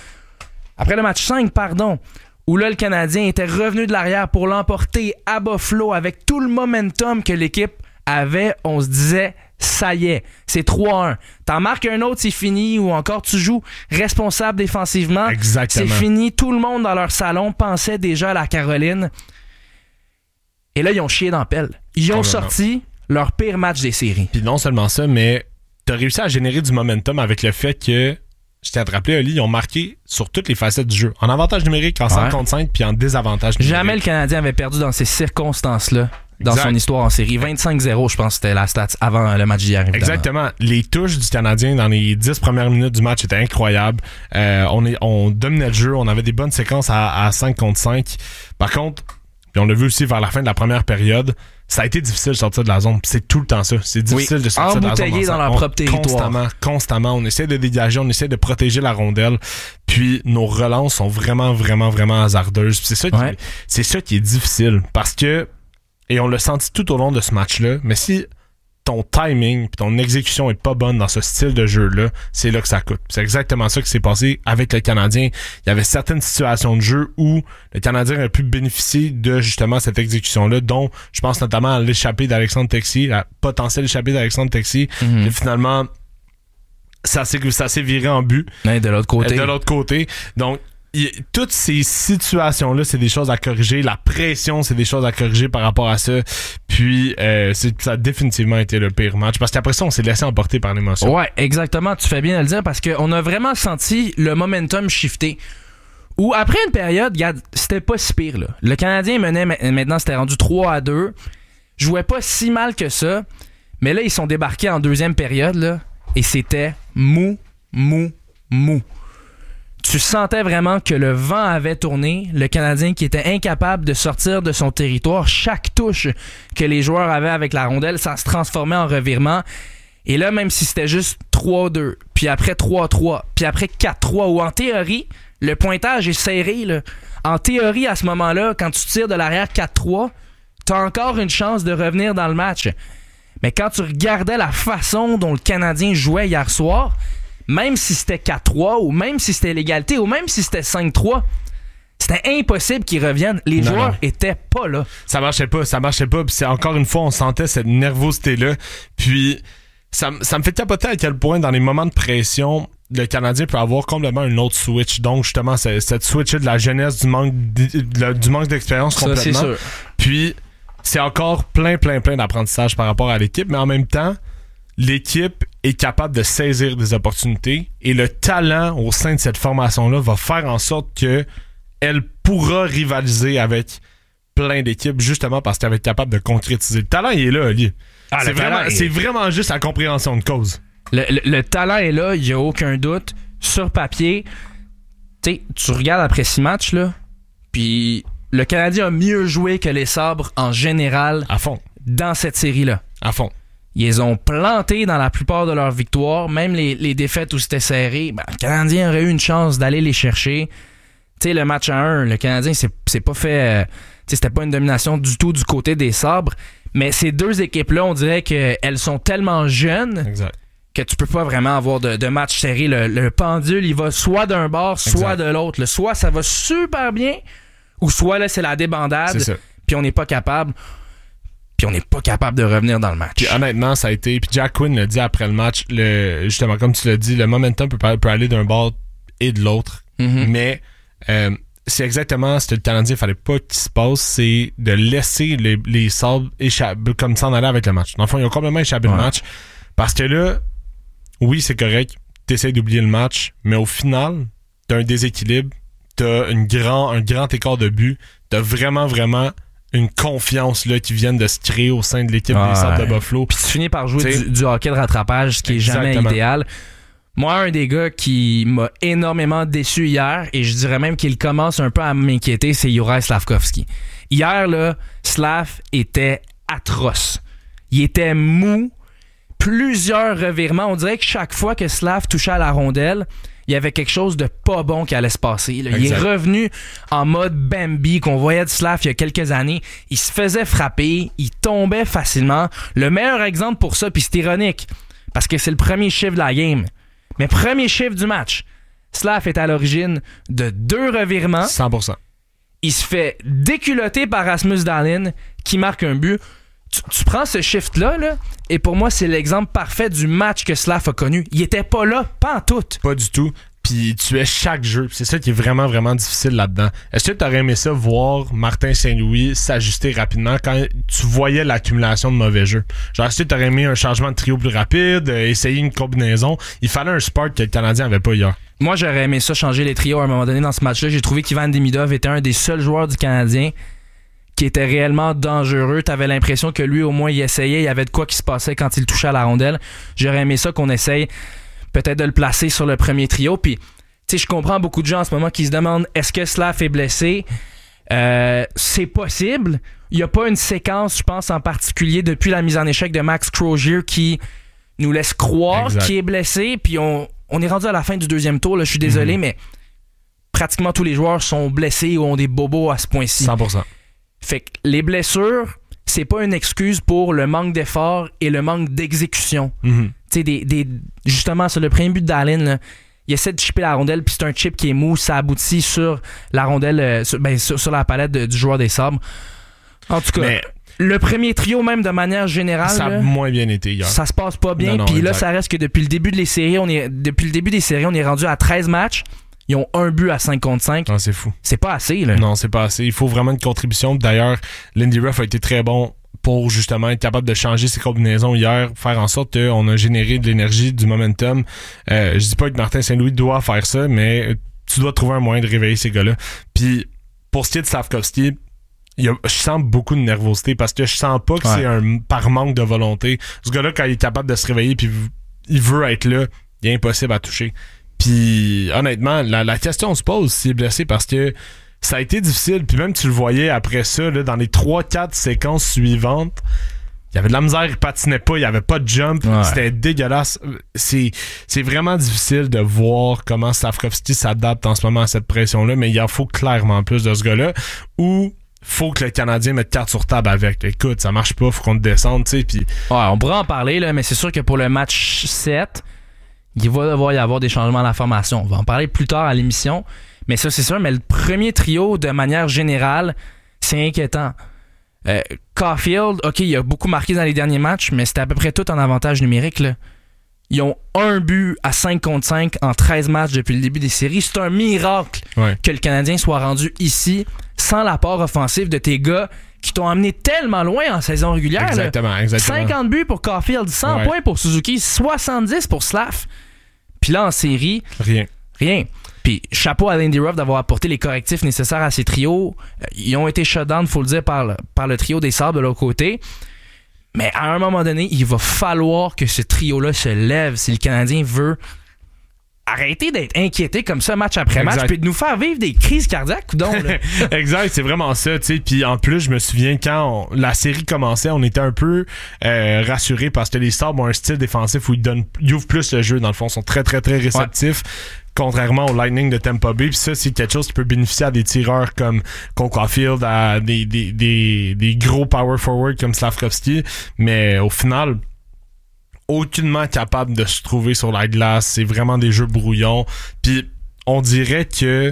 où là, le Canadien était revenu de l'arrière pour l'emporter à Buffalo avec tout le momentum que l'équipe avait, on se disait, ça y est, c'est 3-1. T'en marques un autre, c'est fini, ou encore tu joues responsable défensivement. Exactement. C'est fini. Tout le monde dans leur salon pensait déjà à la Caroline. Et là, ils ont chié dans la pelle. Ils ont sorti leur pire match des séries. Puis non seulement ça, mais t'as réussi à générer du momentum avec le fait que, je tiens à te rappeler, Oli, ils ont marqué sur toutes les facettes du jeu. En avantage numérique, en 5 contre 5, puis en désavantage numérique. Jamais le Canadien avait perdu dans ces circonstances-là. Dans son histoire en série. 25-0, je pense que c'était la stat avant le match d'hier. Évidemment. Exactement. Les touches du Canadien dans les 10 premières minutes du match étaient incroyables. On dominait le jeu. On avait des bonnes séquences à 5 contre 5. Par contre, puis on l'a vu aussi vers la fin de la première période, ça a été difficile de sortir de la zone. C'est tout le temps ça. C'est difficile de sortir de la zone. Embouteillé dans leur propre territoire. Constamment. On essaie de dégager, on essaie de protéger la rondelle. Puis nos relances sont vraiment, vraiment, vraiment hasardeuses. Puis c'est ça qui est difficile. Parce que, et on l'a senti tout au long de ce match-là, mais si ton timing et ton exécution est pas bonne dans ce style de jeu-là, c'est là que ça coûte. C'est exactement ça qui s'est passé avec le Canadien. Il y avait certaines situations de jeu où le Canadien a pu bénéficier de justement cette exécution-là, dont je pense notamment à l'échappée d'Alexandre Texier, la potentielle échappée d'Alexandre Texier. Et finalement, ça s'est viré en but. Ouais, de l'autre côté. Donc, toutes ces situations-là, c'est des choses à corriger. La pression, c'est des choses à corriger par rapport à ça. Puis, ça a définitivement été le pire match. Parce qu'après ça, on s'est laissé emporter par l'émotion. Ouais, exactement. Tu fais bien de le dire parce qu'on a vraiment senti le momentum shifter. Où après une période, regarde, c'était pas si pire, là. Le Canadien menait, maintenant c'était rendu 3-2. Jouait pas si mal que ça. Mais là, ils sont débarqués en deuxième période, là, et c'était mou. Tu sentais vraiment que le vent avait tourné, le Canadien qui était incapable de sortir de son territoire. Chaque touche que les joueurs avaient avec la rondelle, ça se transformait en revirement. Et là, même si c'était juste 3-2, puis après 3-3, puis après 4-3, ou en théorie, le pointage est serré, là. En théorie, à ce moment-là, quand tu tires de l'arrière 4-3, t'as encore une chance de revenir dans le match. Mais quand tu regardais la façon dont le Canadien jouait hier soir, même si c'était 4-3, ou même si c'était l'égalité, ou même si c'était 5-3, c'était impossible qu'ils reviennent. Les joueurs étaient pas là. Ça marchait pas. Puis c'est encore une fois, on sentait cette nervosité-là. Puis ça me fait capoter à quel point, dans les moments de pression, le Canadien peut avoir complètement un autre switch. Donc, justement, cette switch-là de la jeunesse, du manque d'expérience complètement. Ça, c'est sûr. Puis c'est encore plein d'apprentissage par rapport à l'équipe, mais en même temps, l'équipe est capable de saisir des opportunités et le talent au sein de cette formation-là va faire en sorte que elle pourra rivaliser avec plein d'équipes justement parce qu'elle va être capable de concrétiser. Le talent, il est là, Ali. C'est vraiment juste la compréhension de cause. Le talent est là, il n'y a aucun doute. Sur papier, tu regardes après 6 matchs, là, puis le Canadien a mieux joué que les Sabres en général à fond dans cette série-là. À fond. Ils ont planté dans la plupart de leurs victoires, même les défaites où c'était serré. Le Canadien aurait eu une chance d'aller les chercher. Tu sais, le match à 1, le Canadien, c'est pas fait. C'était pas une domination du tout du côté des Sabres. Mais ces deux équipes-là, on dirait qu'elles sont tellement jeunes. Exact. Que tu peux pas vraiment avoir de match serré. Le pendule, il va soit d'un bord, soit de l'autre. Soit ça va super bien, ou soit là, c'est la débandade, puis on n'est pas capable. Puis on n'est pas capable de revenir dans le match. Puis honnêtement, ça a été... Puis Jack Quinn l'a dit après le match, justement, comme tu l'as dit, le momentum peut aller d'un bord et de l'autre. Mm-hmm. Mais c'est exactement ce que le Canadien fallait pas qu'il se passe, c'est de laisser les Sabres échapper, comme s'en aller avec le match. Dans le fond, ils ont complètement échappé le match. Parce que là, oui, c'est correct, t'essaies d'oublier le match, mais au final, t'as un déséquilibre, t'as un grand écart de but, t'as vraiment une confiance là qui vient de se créer au sein de l'équipe des Sabres de Buffalo. Puis tu finis par jouer du hockey de rattrapage, ce qui est jamais idéal. Moi, un des gars qui m'a énormément déçu hier, et je dirais même qu'il commence un peu à m'inquiéter, c'est Juraj Slafkovský. Hier, là, Slav était atroce. Il était mou. Plusieurs revirements. On dirait que chaque fois que Slav touchait à la rondelle, il y avait quelque chose de pas bon qui allait se passer. Là. Il est revenu en mode Bambi qu'on voyait de Slav il y a quelques années. Il se faisait frapper, il tombait facilement. Le meilleur exemple pour ça, puis c'est ironique, parce que c'est le premier chiffre de la game, mais premier chiffre du match. Slav est à l'origine de 2 revirements. 100%. Il se fait déculotter par Rasmus Dahlin qui marque un but. Tu prends ce shift-là, et pour moi, c'est l'exemple parfait du match que Slav a connu. Il était pas là, pas en tout. Pas du tout. Puis tu es chaque jeu. C'est ça qui est vraiment difficile là-dedans. Est-ce que tu aurais aimé ça, voir Martin Saint-Louis s'ajuster rapidement quand tu voyais l'accumulation de mauvais jeux? Genre, est-ce que tu aurais aimé un changement de trio plus rapide, essayer une combinaison? Il fallait un spark que le Canadien avait pas hier. Moi, j'aurais aimé ça, changer les trios à un moment donné dans ce match-là. J'ai trouvé qu'Ivan Demidov était un des seuls joueurs du Canadien qui était réellement dangereux. T'avais l'impression que lui, au moins, il essayait. Il y avait de quoi qui se passait quand il touchait à la rondelle. J'aurais aimé ça qu'on essaye peut-être de le placer sur le premier trio. Puis, tu sais, je comprends beaucoup de gens en ce moment qui se demandent est-ce que Slav est blessé? C'est possible. Il n'y a pas une séquence, je pense, en particulier depuis la mise en échec de Max Crozier qui nous laisse croire qu'il est blessé. Puis, on est rendu à la fin du deuxième tour. Là, je suis désolé, mais pratiquement tous les joueurs sont blessés ou ont des bobos à ce point-ci. 100%. Fait que les blessures, c'est pas une excuse pour le manque d'effort et le manque d'exécution. Tu sais, justement, sur le premier but de Dahlin, là, il essaie de chipper la rondelle, puis c'est un chip qui est mou, ça aboutit sur la rondelle, sur la palette du joueur des Sabres. En tout cas, le premier trio, même de manière générale, ça a moins bien été hier. Ça se passe pas bien, puis là, ça reste que depuis le début des séries, on est rendu à 13 matchs. Ils ont 1 but à 5 contre 5. Ah, c'est fou. C'est pas assez, là. Non, c'est pas assez. Il faut vraiment une contribution. D'ailleurs, Lindy Ruff a été très bon pour justement être capable de changer ses combinaisons hier, faire en sorte qu'on a généré de l'énergie, du momentum. Je dis pas que Martin Saint-Louis doit faire ça, mais tu dois trouver un moyen de réveiller ces gars-là. Puis, pour ce qui est de Slafkovský, je sens beaucoup de nervosité parce que je sens pas que c'est par manque de volonté. Ce gars-là, quand il est capable de se réveiller puis il veut être là, il est impossible à toucher. Puis honnêtement, la question se pose s'il est blessé parce que ça a été difficile. Puis même tu le voyais après ça, là, dans les 3-4 séquences suivantes, il y avait de la misère, il patinait pas, il y avait pas de jump, c'était dégueulasse. C'est vraiment difficile de voir comment Slafkovský s'adapte en ce moment à cette pression-là, mais il en faut clairement plus de ce gars-là, ou faut que le Canadien mette carte sur table avec. Écoute, ça marche pas, faut qu'on te descende, tu sais. Puis on pourrait en parler, là, mais c'est sûr que pour le match 7, il va devoir y avoir des changements dans la formation. On va en parler plus tard à l'émission, mais ça, c'est sûr. Mais le premier trio, de manière générale, c'est inquiétant. Caulfield, OK, il a beaucoup marqué dans les derniers matchs, mais c'était à peu près tout en avantage numérique, là. Ils ont un but à 5 contre 5 en 13 matchs depuis le début des séries. C'est un miracle que le Canadien soit rendu ici sans l'apport offensif de tes gars qui t'ont amené tellement loin en saison régulière. Exactement. 50 buts pour Caulfield, 100 points pour Suzuki, 70 pour Slaf. Puis là, en série, rien. Puis chapeau à Lindy Ruff d'avoir apporté les correctifs nécessaires à ces trios. Ils ont été shutdown, faut le dire, par le trio des Sabres de l'autre côté. Mais à un moment donné, il va falloir que ce trio-là se lève si le Canadien veut arrêter d'être inquiété comme ça match après match puis de nous faire vivre des crises cardiaques. Exact, c'est vraiment ça, tu sais. Puis en plus, je me souviens quand la série commençait, on était un peu rassurés parce que les Sabres ont un style défensif où ils ouvrent plus le jeu. Dans le fond, ils sont très, très, très réceptifs. Contrairement au Lightning de Tampa Bay. Puis ça, c'est quelque chose qui peut bénéficier à des tireurs comme Cole Caulfield, à des gros power forward comme Slafkovský. Mais au final, aucunement capable de se trouver sur la glace. C'est vraiment des jeux brouillons. Puis on dirait que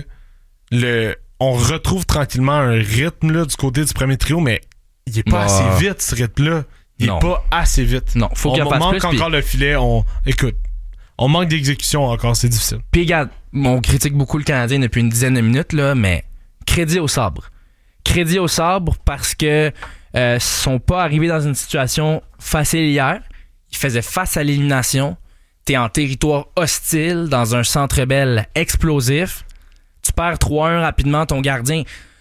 on retrouve tranquillement un rythme là, du côté du premier trio, mais il est pas assez vite, ce rythme-là. Il est pas assez vite. Non, faut qu'il fasse manque plus, encore le filet. Écoute, on manque d'exécution encore, c'est difficile. Puis regarde, on critique beaucoup le Canadien depuis une dizaine de minutes, là, mais crédit aux Sabres. Crédit aux Sabres parce que sont pas arrivés dans une situation facile hier. Ils faisaient face à l'élimination. T'es en territoire hostile, dans un Centre Bell explosif. Tu perds 3-1 rapidement, ton gardien,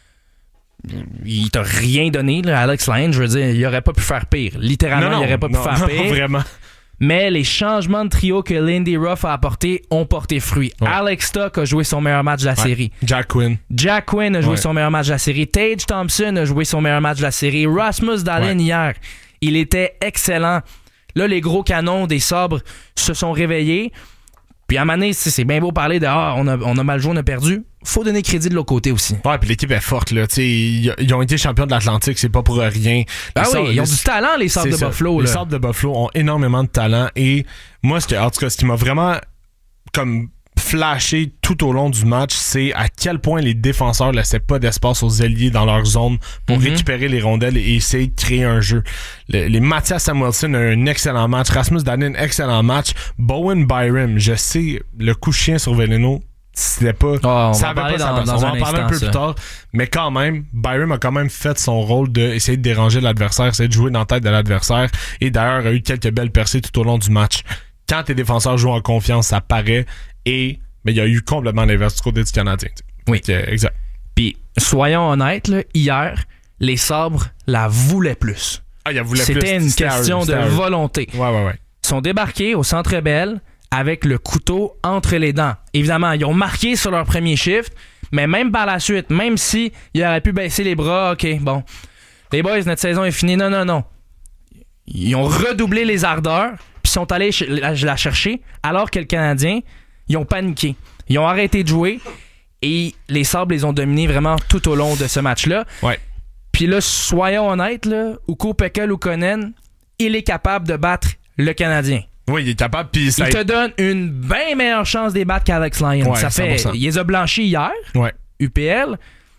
il t'a rien donné, là, Alex Lyon, je veux dire, il aurait pas pu faire pire. Littéralement, il aurait pas pu faire pire. Vraiment. Mais les changements de trio que Lindy Ruff a apportés ont porté fruit. Alex Tuch a joué son meilleur match de la série. Jack Quinn a joué son meilleur match de la série. Tage Thompson a joué son meilleur match de la série. Rasmus Dahlin hier, il était excellent. Là, les gros canons des Sabres se sont réveillés. Puis à un moment donné, c'est bien beau parler de on a mal joué, on a perdu. Faut donner crédit de l'autre côté aussi. Ouais, puis l'équipe est forte, là. Ils ont été champions de l'Atlantique, c'est pas pour rien. Ils ont du talent, les Sabres de Buffalo. Les Sabres de Buffalo ont énormément de talent. Et moi, en tout cas, ce qui m'a vraiment comme flashé tout au long du match, c'est à quel point les défenseurs laissaient pas d'espace aux ailiers dans leur zone pour récupérer les rondelles et essayer de créer un jeu. Les Mattias Samuelsson a un excellent match. Rasmus Dahlin, excellent match. Bowen Byram, je sais, le coup de chien sur Veleno, c'était pas... on va en parler un peu plus tard. Mais quand même, Byram a quand même fait son rôle d'essayer de déranger l'adversaire, essayer de jouer dans la tête de l'adversaire. Et d'ailleurs, a eu quelques belles percées tout au long du match. Quand tes défenseurs jouent en confiance, ça paraît. Mais il y a eu complètement l'inverse du côté du Canadien. Oui. Exact. Puis, soyons honnêtes, là, hier, les Sabres la voulaient plus. C'était une question de volonté. Ouais. Ils sont débarqués au Centre Bell avec le couteau entre les dents. Évidemment, ils ont marqué sur leur premier shift, mais même par la suite, même si ils auraient pu baisser les bras, OK, bon, les boys, notre saison est finie. Non. Ils ont redoublé les ardeurs, puis sont allés la chercher, alors que le Canadien, ils ont paniqué. Ils ont arrêté de jouer et les Sabres les ont dominés vraiment tout au long de ce match-là. Ouais. Puis là, soyons honnêtes, là, Ukko-Pekka Luukkonen, il est capable de battre le Canadien. Oui, il est capable. Puis il te donne une bien meilleure chance de les battre qu'Alex Lyon. Ouais, ça fait, 100%. il les a blanchis hier, UPL.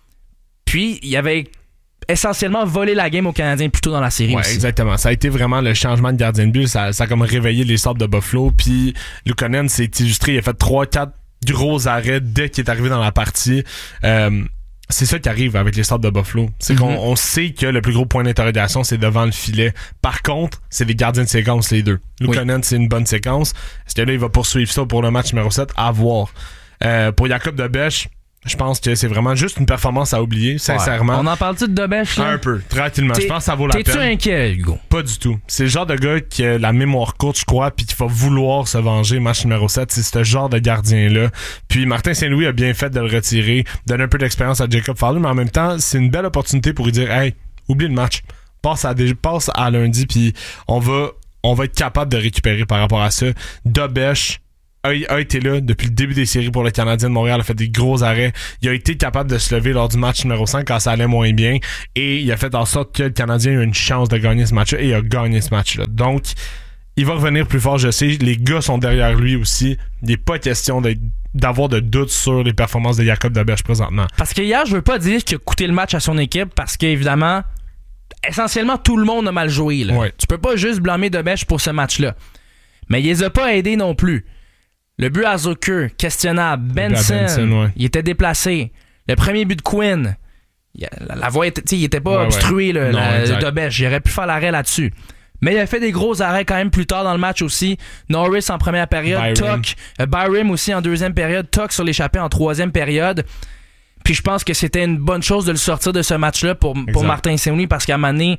Puis il avait essentiellement volé la game aux Canadiens plus tôt dans la série aussi. Exactement. Ça a été vraiment le changement de gardien de but. Ça a comme réveillé les Sabres de Buffalo. Puis Luukkonen s'est illustré. Il a fait 3-4 gros arrêts dès qu'il est arrivé dans la partie. C'est ça qui arrive avec les Sabres de Buffalo. C'est qu'on sait que le plus gros point d'interrogation, c'est devant le filet. Par contre, c'est les gardiens de séquence, les deux. Luukkonen, c'est une bonne séquence. Est-ce que là, il va poursuivre ça pour le match numéro 7? À voir. Pour Jacob Debesch, Je pense que c'est vraiment juste une performance à oublier, sincèrement. Ouais. On en parle-tu de Dobèche, là? Un peu, tranquillement. Je pense que ça vaut la peine. T'es-tu inquiet, Hugo? Pas du tout. C'est le genre de gars qui a la mémoire courte, je crois, puis qui va vouloir se venger. Match numéro 7, c'est ce genre de gardien-là. Puis Martin Saint-Louis a bien fait de le retirer, donner un peu d'expérience à Jacob Fowler, mais en même temps, c'est une belle opportunité pour lui dire « Hey, oublie le match. Passe à lundi, puis on va être capable de récupérer par rapport à ça. » Dobèche a été là depuis le début des séries pour le Canadien de Montréal, a fait des gros arrêts. Il a été capable de se lever lors du match numéro 5 quand ça allait moins bien, et il a fait en sorte que le Canadien a eu une chance de gagner ce match-là, et il a gagné ce match-là. Donc, il va revenir plus fort, je sais. Les gars sont derrière lui aussi. Il n'est pas question d'avoir de doutes sur les performances de Jacob Dobèche présentement. Parce que hier, je veux pas dire qu'il a coûté le match à son équipe, parce qu'évidemment, essentiellement, tout le monde a mal joué. Là. Ouais. Tu peux pas juste blâmer Dobèche pour ce match-là. Mais il les a pas aidés non plus. Le but à Zucker, questionnable. Benson, il était déplacé. Le premier but de Quinn, la voie était, il était pas obstrué, Dobèche. Il aurait pu faire l'arrêt là-dessus. Mais il a fait des gros arrêts quand même plus tard dans le match aussi. Norris en première période, Byram aussi en deuxième période, Tuck sur l'échappée en troisième période. Puis je pense que c'était une bonne chose de le sortir de ce match-là pour Martin Saint-Louis, parce qu'à un moment donné,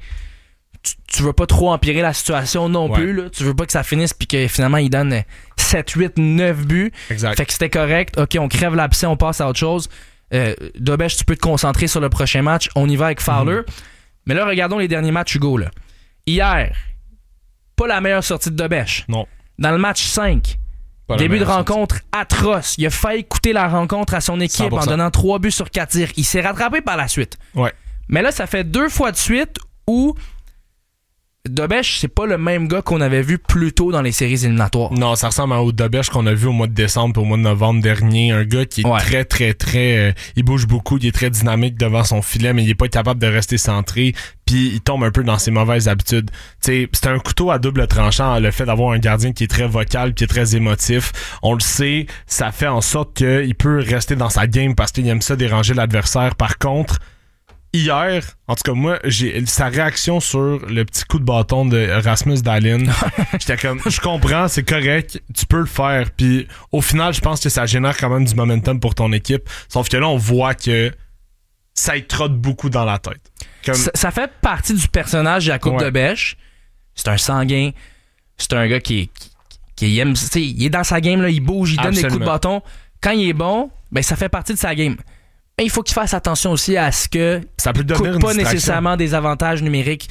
tu veux pas trop empirer la situation non plus. Là. Tu veux pas que ça finisse puis que finalement il donne 7, 8, 9 buts. Exact. Fait que c'était correct. OK, on crève l'abcès, on passe à autre chose. Dobèche, tu peux te concentrer sur le prochain match. On y va avec Fowler. Mais là, regardons les derniers matchs, Hugo. Là. Hier, pas la meilleure sortie de Dobèche. Non. Dans le match 5, début de rencontre atroce. Il a failli coûter la rencontre à son équipe 100%. En donnant 3 buts sur 4 tirs. Il s'est rattrapé par la suite. Ouais. Mais là, ça fait 2 fois de suite où Dobèche, c'est pas le même gars qu'on avait vu plus tôt dans les séries éliminatoires. Non, ça ressemble au Dobèche qu'on a vu au mois de décembre et au mois de novembre dernier. Un gars qui est très, il bouge beaucoup, il est très dynamique devant son filet, mais il est pas capable de rester centré, puis il tombe un peu dans ses mauvaises habitudes. T'sais, c'est un couteau à double tranchant, le fait d'avoir un gardien qui est très vocal, qui est très émotif. On le sait, ça fait en sorte qu'il peut rester dans sa game parce qu'il aime ça déranger l'adversaire. Par contre, hier, en tout cas moi, j'ai sa réaction sur le petit coup de bâton de Rasmus Dahlin. J'étais comme, je comprends, c'est correct, tu peux le faire. Puis au final, je pense que ça génère quand même du momentum pour ton équipe. Sauf que là, on voit que ça y trotte beaucoup dans la tête. Comme... Ça fait partie du personnage Jacob Dobèche. C'est un sanguin. C'est un gars qui aime, il est dans sa game, là, il bouge, il donne des coups de bâton. Quand il est bon, ben ça fait partie de sa game. Mais il faut qu'il fasse attention aussi à ce que ça peut devenir coûte pas nécessairement des désavantages numériques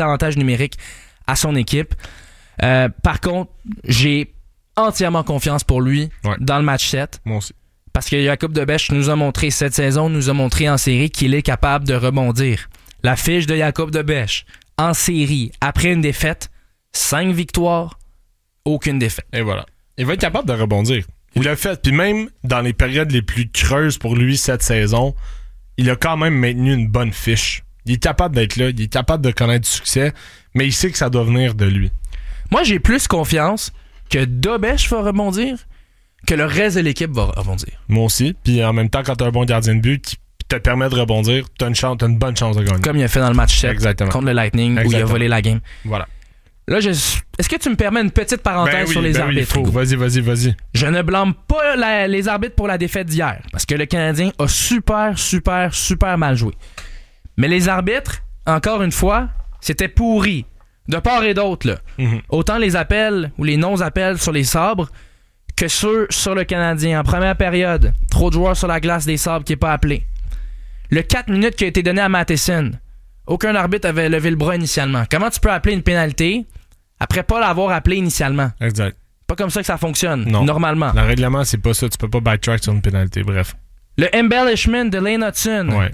à son équipe. Par contre, j'ai entièrement confiance pour lui dans le match 7. Moi aussi. Parce que Jacob Dobèche nous a montré cette saison, nous a montré en série qu'il est capable de rebondir. La fiche de Jacob Dobèche en série, après une défaite, 5 victoires, aucune défaite. Et voilà. Il va être capable de rebondir. Il l'a fait. Puis même dans les périodes les plus creuses pour lui cette saison, il a quand même maintenu une bonne fiche. Il est capable d'être là, il est capable de connaître du succès, mais il sait que ça doit venir de lui. Moi, j'ai plus confiance que Dobèche va rebondir que le reste de l'équipe va rebondir. Moi aussi. Puis en même temps, quand t'as un bon gardien de but qui te permet de rebondir, t'as une bonne chance de gagner. Comme il a fait dans le match 7 contre le Lightning où il a volé la game. Voilà. Là, est-ce que tu me permets une petite parenthèse sur les arbitres? Oui, vas-y. Je ne blâme pas les arbitres pour la défaite d'hier, parce que le Canadien a super mal joué. Mais les arbitres, encore une fois, c'était pourri. De part et d'autre, là. Mm-hmm. Autant les appels ou les non-appels sur les sabres que ceux sur le Canadien. En première période, trop de joueurs sur la glace des sabres qui n'est pas appelé. Le 4 minutes qui a été donné à Matheson, aucun arbitre avait levé le bras initialement. Comment tu peux appeler une pénalité après pas l'avoir appelé initialement? Exact. Pas comme ça que ça fonctionne, non. Normalement. Le règlement, c'est pas ça. Tu peux pas backtrack sur une pénalité, bref. Le embellishment de Lane Hudson. Ouais.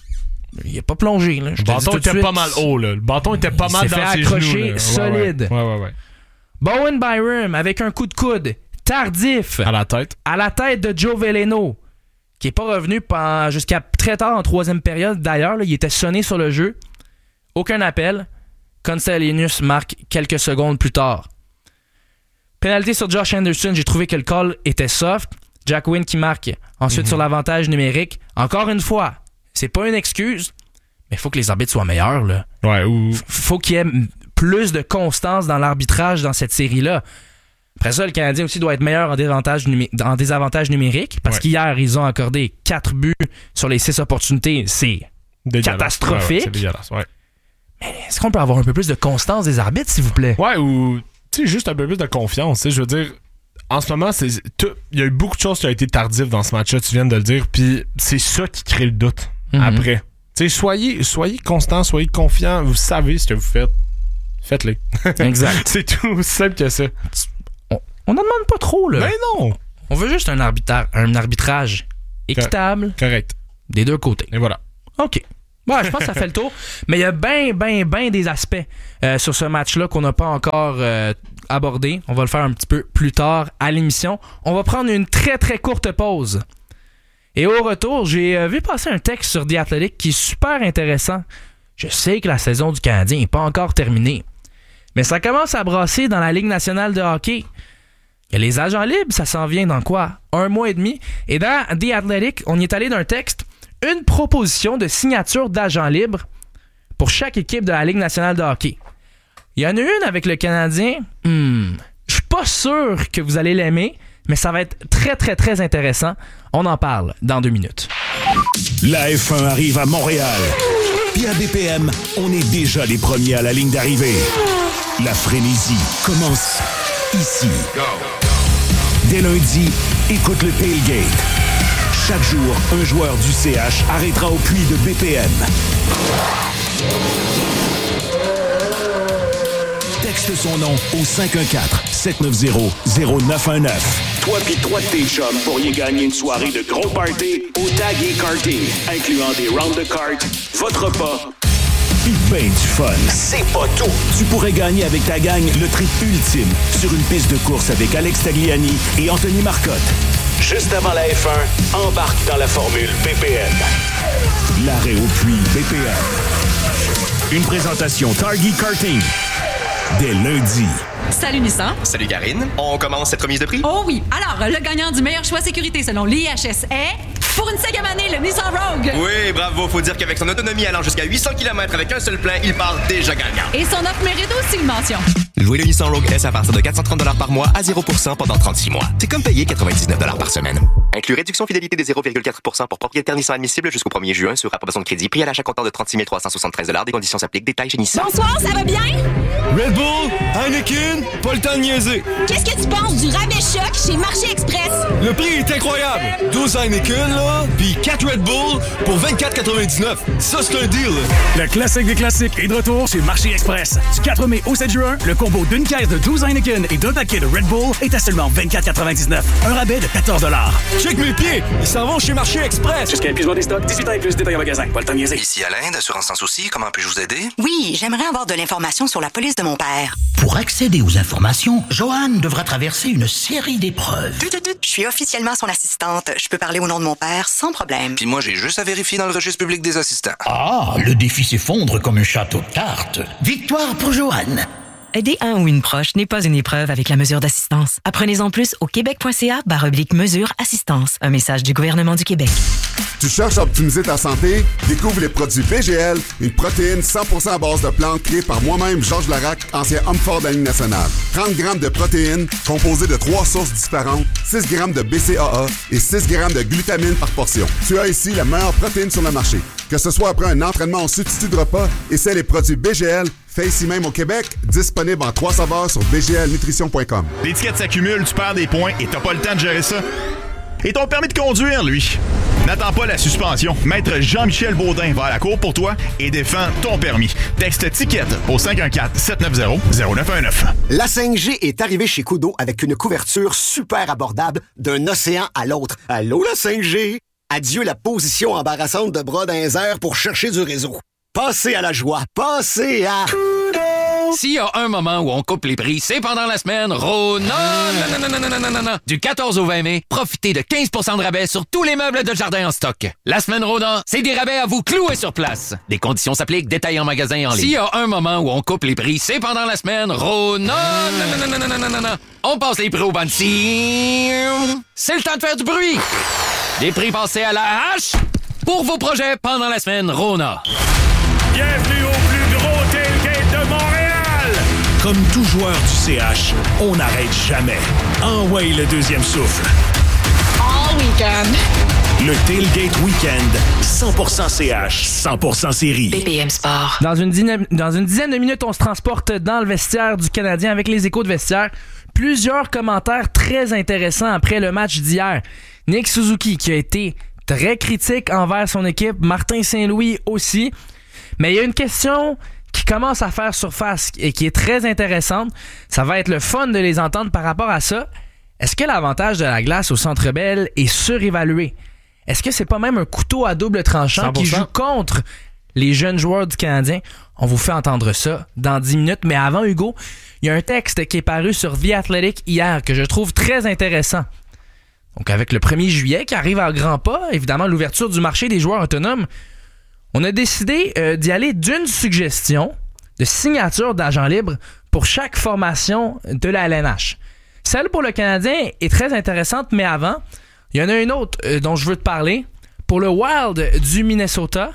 Il a pas plongé. Là. Le bâton était pas mal haut. Là. Le bâton était pas mal dans ses genoux. Il s'est fait accrocher solide. Ouais. Bowen Byram avec un coup de coude tardif. À la tête de Joe Veleno, qui est pas revenu jusqu'à très tard en troisième période. D'ailleurs, là, il était sonné sur le jeu. Aucun appel. Konstelius marque quelques secondes plus tard. Pénalité sur Josh Anderson. J'ai trouvé que le call était soft. Jack Wynn qui marque. Ensuite, sur l'avantage numérique. Encore une fois, c'est pas une excuse, mais il faut que les arbitres soient meilleurs. Là. Ouais, faut qu'il y ait plus de constance dans l'arbitrage dans cette série-là. Après ça, le Canadien aussi doit être meilleur en désavantage numérique parce qu'hier, ils ont accordé 4 buts sur les 6 opportunités. C'est catastrophique. C'est dégueulasse, ouais. Mais est-ce qu'on peut avoir un peu plus de constance des arbitres, s'il vous plaît? Ouais, ou juste un peu plus de confiance. Je veux dire, en ce moment, il y a eu beaucoup de choses qui ont été tardives dans ce match-là, tu viens de le dire, puis c'est ça qui crée le doute après. Soyez constant, soyez confiant, vous savez ce que vous faites. Faites-le. Exact. C'est tout aussi simple que ça. On n'en demande pas trop, là. Ben non! On veut juste un arbitrage équitable. Correct. Des deux côtés. Et voilà. OK. Ouais, je pense que ça fait le tour. Mais il y a bien des aspects sur ce match-là qu'on n'a pas encore abordé. On va le faire un petit peu plus tard à l'émission. On va prendre une très, très courte pause. Et au retour, j'ai vu passer un texte sur The Athletic qui est super intéressant. Je sais que la saison du Canadien n'est pas encore terminée. Mais ça commence à brasser dans la Ligue nationale de hockey. Il y a les agents libres, ça s'en vient dans quoi? 1 mois et demi. Et dans The Athletic, on y est allé d'un texte, une proposition de signature d'agents libres pour chaque équipe de la Ligue nationale de hockey. Il y en a une avec le Canadien. Je suis pas sûr que vous allez l'aimer, mais ça va être très, très, très intéressant. On en parle dans 2 minutes. La F1 arrive à Montréal. Puis à BPM, on est déjà les premiers à la ligne d'arrivée. La frénésie commence ici. Go. Dès lundi, écoute le Tailgate. Chaque jour, un joueur du CH arrêtera au puits de BPM. Texte son nom au 514-790-0919. Toi pis 3 de tes chums pourriez gagner une soirée de gros party au Tag et Karting, incluant des rounds de cartes, votre repas, pis ben du fun. C'est pas tout! Tu pourrais gagner avec ta gang le trip ultime sur une piste de course avec Alex Tagliani et Anthony Marcotte. Juste avant la F1, embarque dans la formule BPM. L'arrêt au puits BPM. Une présentation Target Karting. Dès lundi. Salut Nissan. Salut Karine. On commence cette remise de prix? Oh oui. Alors, le gagnant du meilleur choix sécurité selon l'IHS est... Pour une 5e année, le Nissan Rogue. Oui, bravo. Faut dire qu'avec son autonomie allant jusqu'à 800 km avec un seul plein, il part déjà gagnant. Et son offre mérite aussi une mention. Louez le Nissan Rogue S à partir de 430$ par mois à 0% pendant 36 mois. C'est comme payer 99$ par semaine. Inclus réduction fidélité de 0,4% pour propriétaire Nissan admissible jusqu'au 1er juin sur approbation de crédit. Prix à l'achat comptant de 36 373$. Des conditions s'appliquent. Détails chez Nissan. Bonsoir, ça va bien? Red Bull, Heineken, pas le temps de niaiser. Qu'est-ce que tu penses du rabais choc chez Marché Express? Le prix est incroyable. 12 Heineken, là, puis 4 Red Bull pour 24,99$. Ça, c'est un deal. Le classique des classiques est de retour chez Marché Express. Du 4 mai au 7 juin, le combo d'une caisse de 12 Heineken et d'un paquet de Red Bull est à seulement 24,99$. Un rabais de 14$. Check mes pieds, ils s'en vont chez Marché Express. Jusqu'à épuisement des stocks, 18 ans et plus, détail en magasin. Pas le temps de niaiser. Ici Alain, d'Assurance Sans Souci, comment puis-je vous aider? Oui, j'aimerais avoir de l'information sur la police de mon père. Pour accéder aux informations, Joanne devra traverser une série d'épreuves. Je suis officiellement son assistante. Je peux parler au nom de mon père sans problème. Puis moi, j'ai juste à vérifier dans le registre public des assistants. Ah, le défi s'effondre comme un château de cartes. Victoire pour Joanne. Aider un ou une proche n'est pas une épreuve avec la mesure d'assistance. Apprenez-en plus au québec.ca/mesure assistance. Un message du gouvernement du Québec. Tu cherches à optimiser ta santé? Découvre les produits BGL, une protéine 100% à base de plantes créée par moi-même, Georges Larac, ancien homme fort de la Ligue nationale. 30 grammes de protéines composées de 3 sources différentes, 6 grammes de BCAA et 6 grammes de glutamine par portion. Tu as ici la meilleure protéine sur le marché. Que ce soit après un entraînement en substitut de repas, essaie les produits BGL, fait ici même au Québec, disponible en 3 saveurs sur bglnutrition.com. L'étiquette s'accumule, tu perds des points et t'as pas le temps de gérer ça. Et ton permis de conduire, lui. N'attends pas la suspension. Maître Jean-Michel Baudin va à la cour pour toi et défend ton permis. Texte ticket au 514-790-0919. La 5G est arrivée chez Kudo avec une couverture super abordable d'un océan à l'autre. Allô, la 5G? Adieu la position embarrassante de bras dans les airs pour chercher du réseau. Passez à la joie. Passez à... S'il y a un moment où on coupe les prix, c'est pendant la semaine Rona. Du 14 au 20 mai, profitez de 15% de rabais sur tous les meubles de jardin en stock. La semaine Rona, c'est des rabais à vous clouer sur place. Des conditions s'appliquent, détails en magasin et en ligne. S'il y a un moment où on coupe les prix, c'est pendant la semaine Rona. On passe les prix au ban. C'est le temps de faire du bruit. Des prix passés à la hache pour vos projets pendant la semaine Rona. Bienvenue au plus gros tailgate de Montréal! Comme tout joueur du CH, on n'arrête jamais. Envoie le deuxième souffle. All weekend. Le Tailgate Weekend, 100% CH, 100% série. BPM Sport. Dans une dizaine de minutes, on se transporte dans le vestiaire du Canadien avec les échos de vestiaire. Plusieurs commentaires très intéressants après le match d'hier. Nick Suzuki qui a été très critique envers son équipe, Martin Saint-Louis aussi. Mais il y a une question qui commence à faire surface et qui est très intéressante. Ça va être le fun de les entendre par rapport à ça. Est-ce que l'avantage de la glace au Centre Bell est surévalué? Est-ce que c'est pas même un couteau à double tranchant 100%. Qui joue contre les jeunes joueurs du Canadien? On vous fait entendre ça dans 10 minutes. Mais avant, Hugo, il y a un texte qui est paru sur The Athletic hier que je trouve très intéressant. Donc, avec le 1er juillet qui arrive à grands pas, évidemment, l'ouverture du marché des joueurs autonomes, on a décidé d'y aller d'une suggestion de signature d'agent libre pour chaque formation de la LNH. Celle pour le Canadien est très intéressante, mais avant, il y en a une autre dont je veux te parler. Pour le Wild du Minnesota,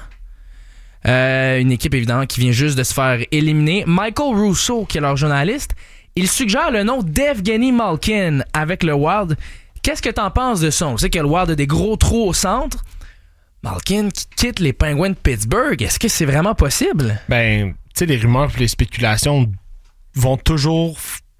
une équipe évidemment qui vient juste de se faire éliminer, Michael Russo, qui est leur journaliste, il suggère le nom d'Evgeny Malkin avec le Wild. Qu'est-ce que t'en penses de ça? On sait que le Wild a des gros trous au centre. Malkin qui quitte les Penguins de Pittsburgh, est-ce que c'est vraiment possible? Ben, tu sais, les rumeurs et les spéculations vont toujours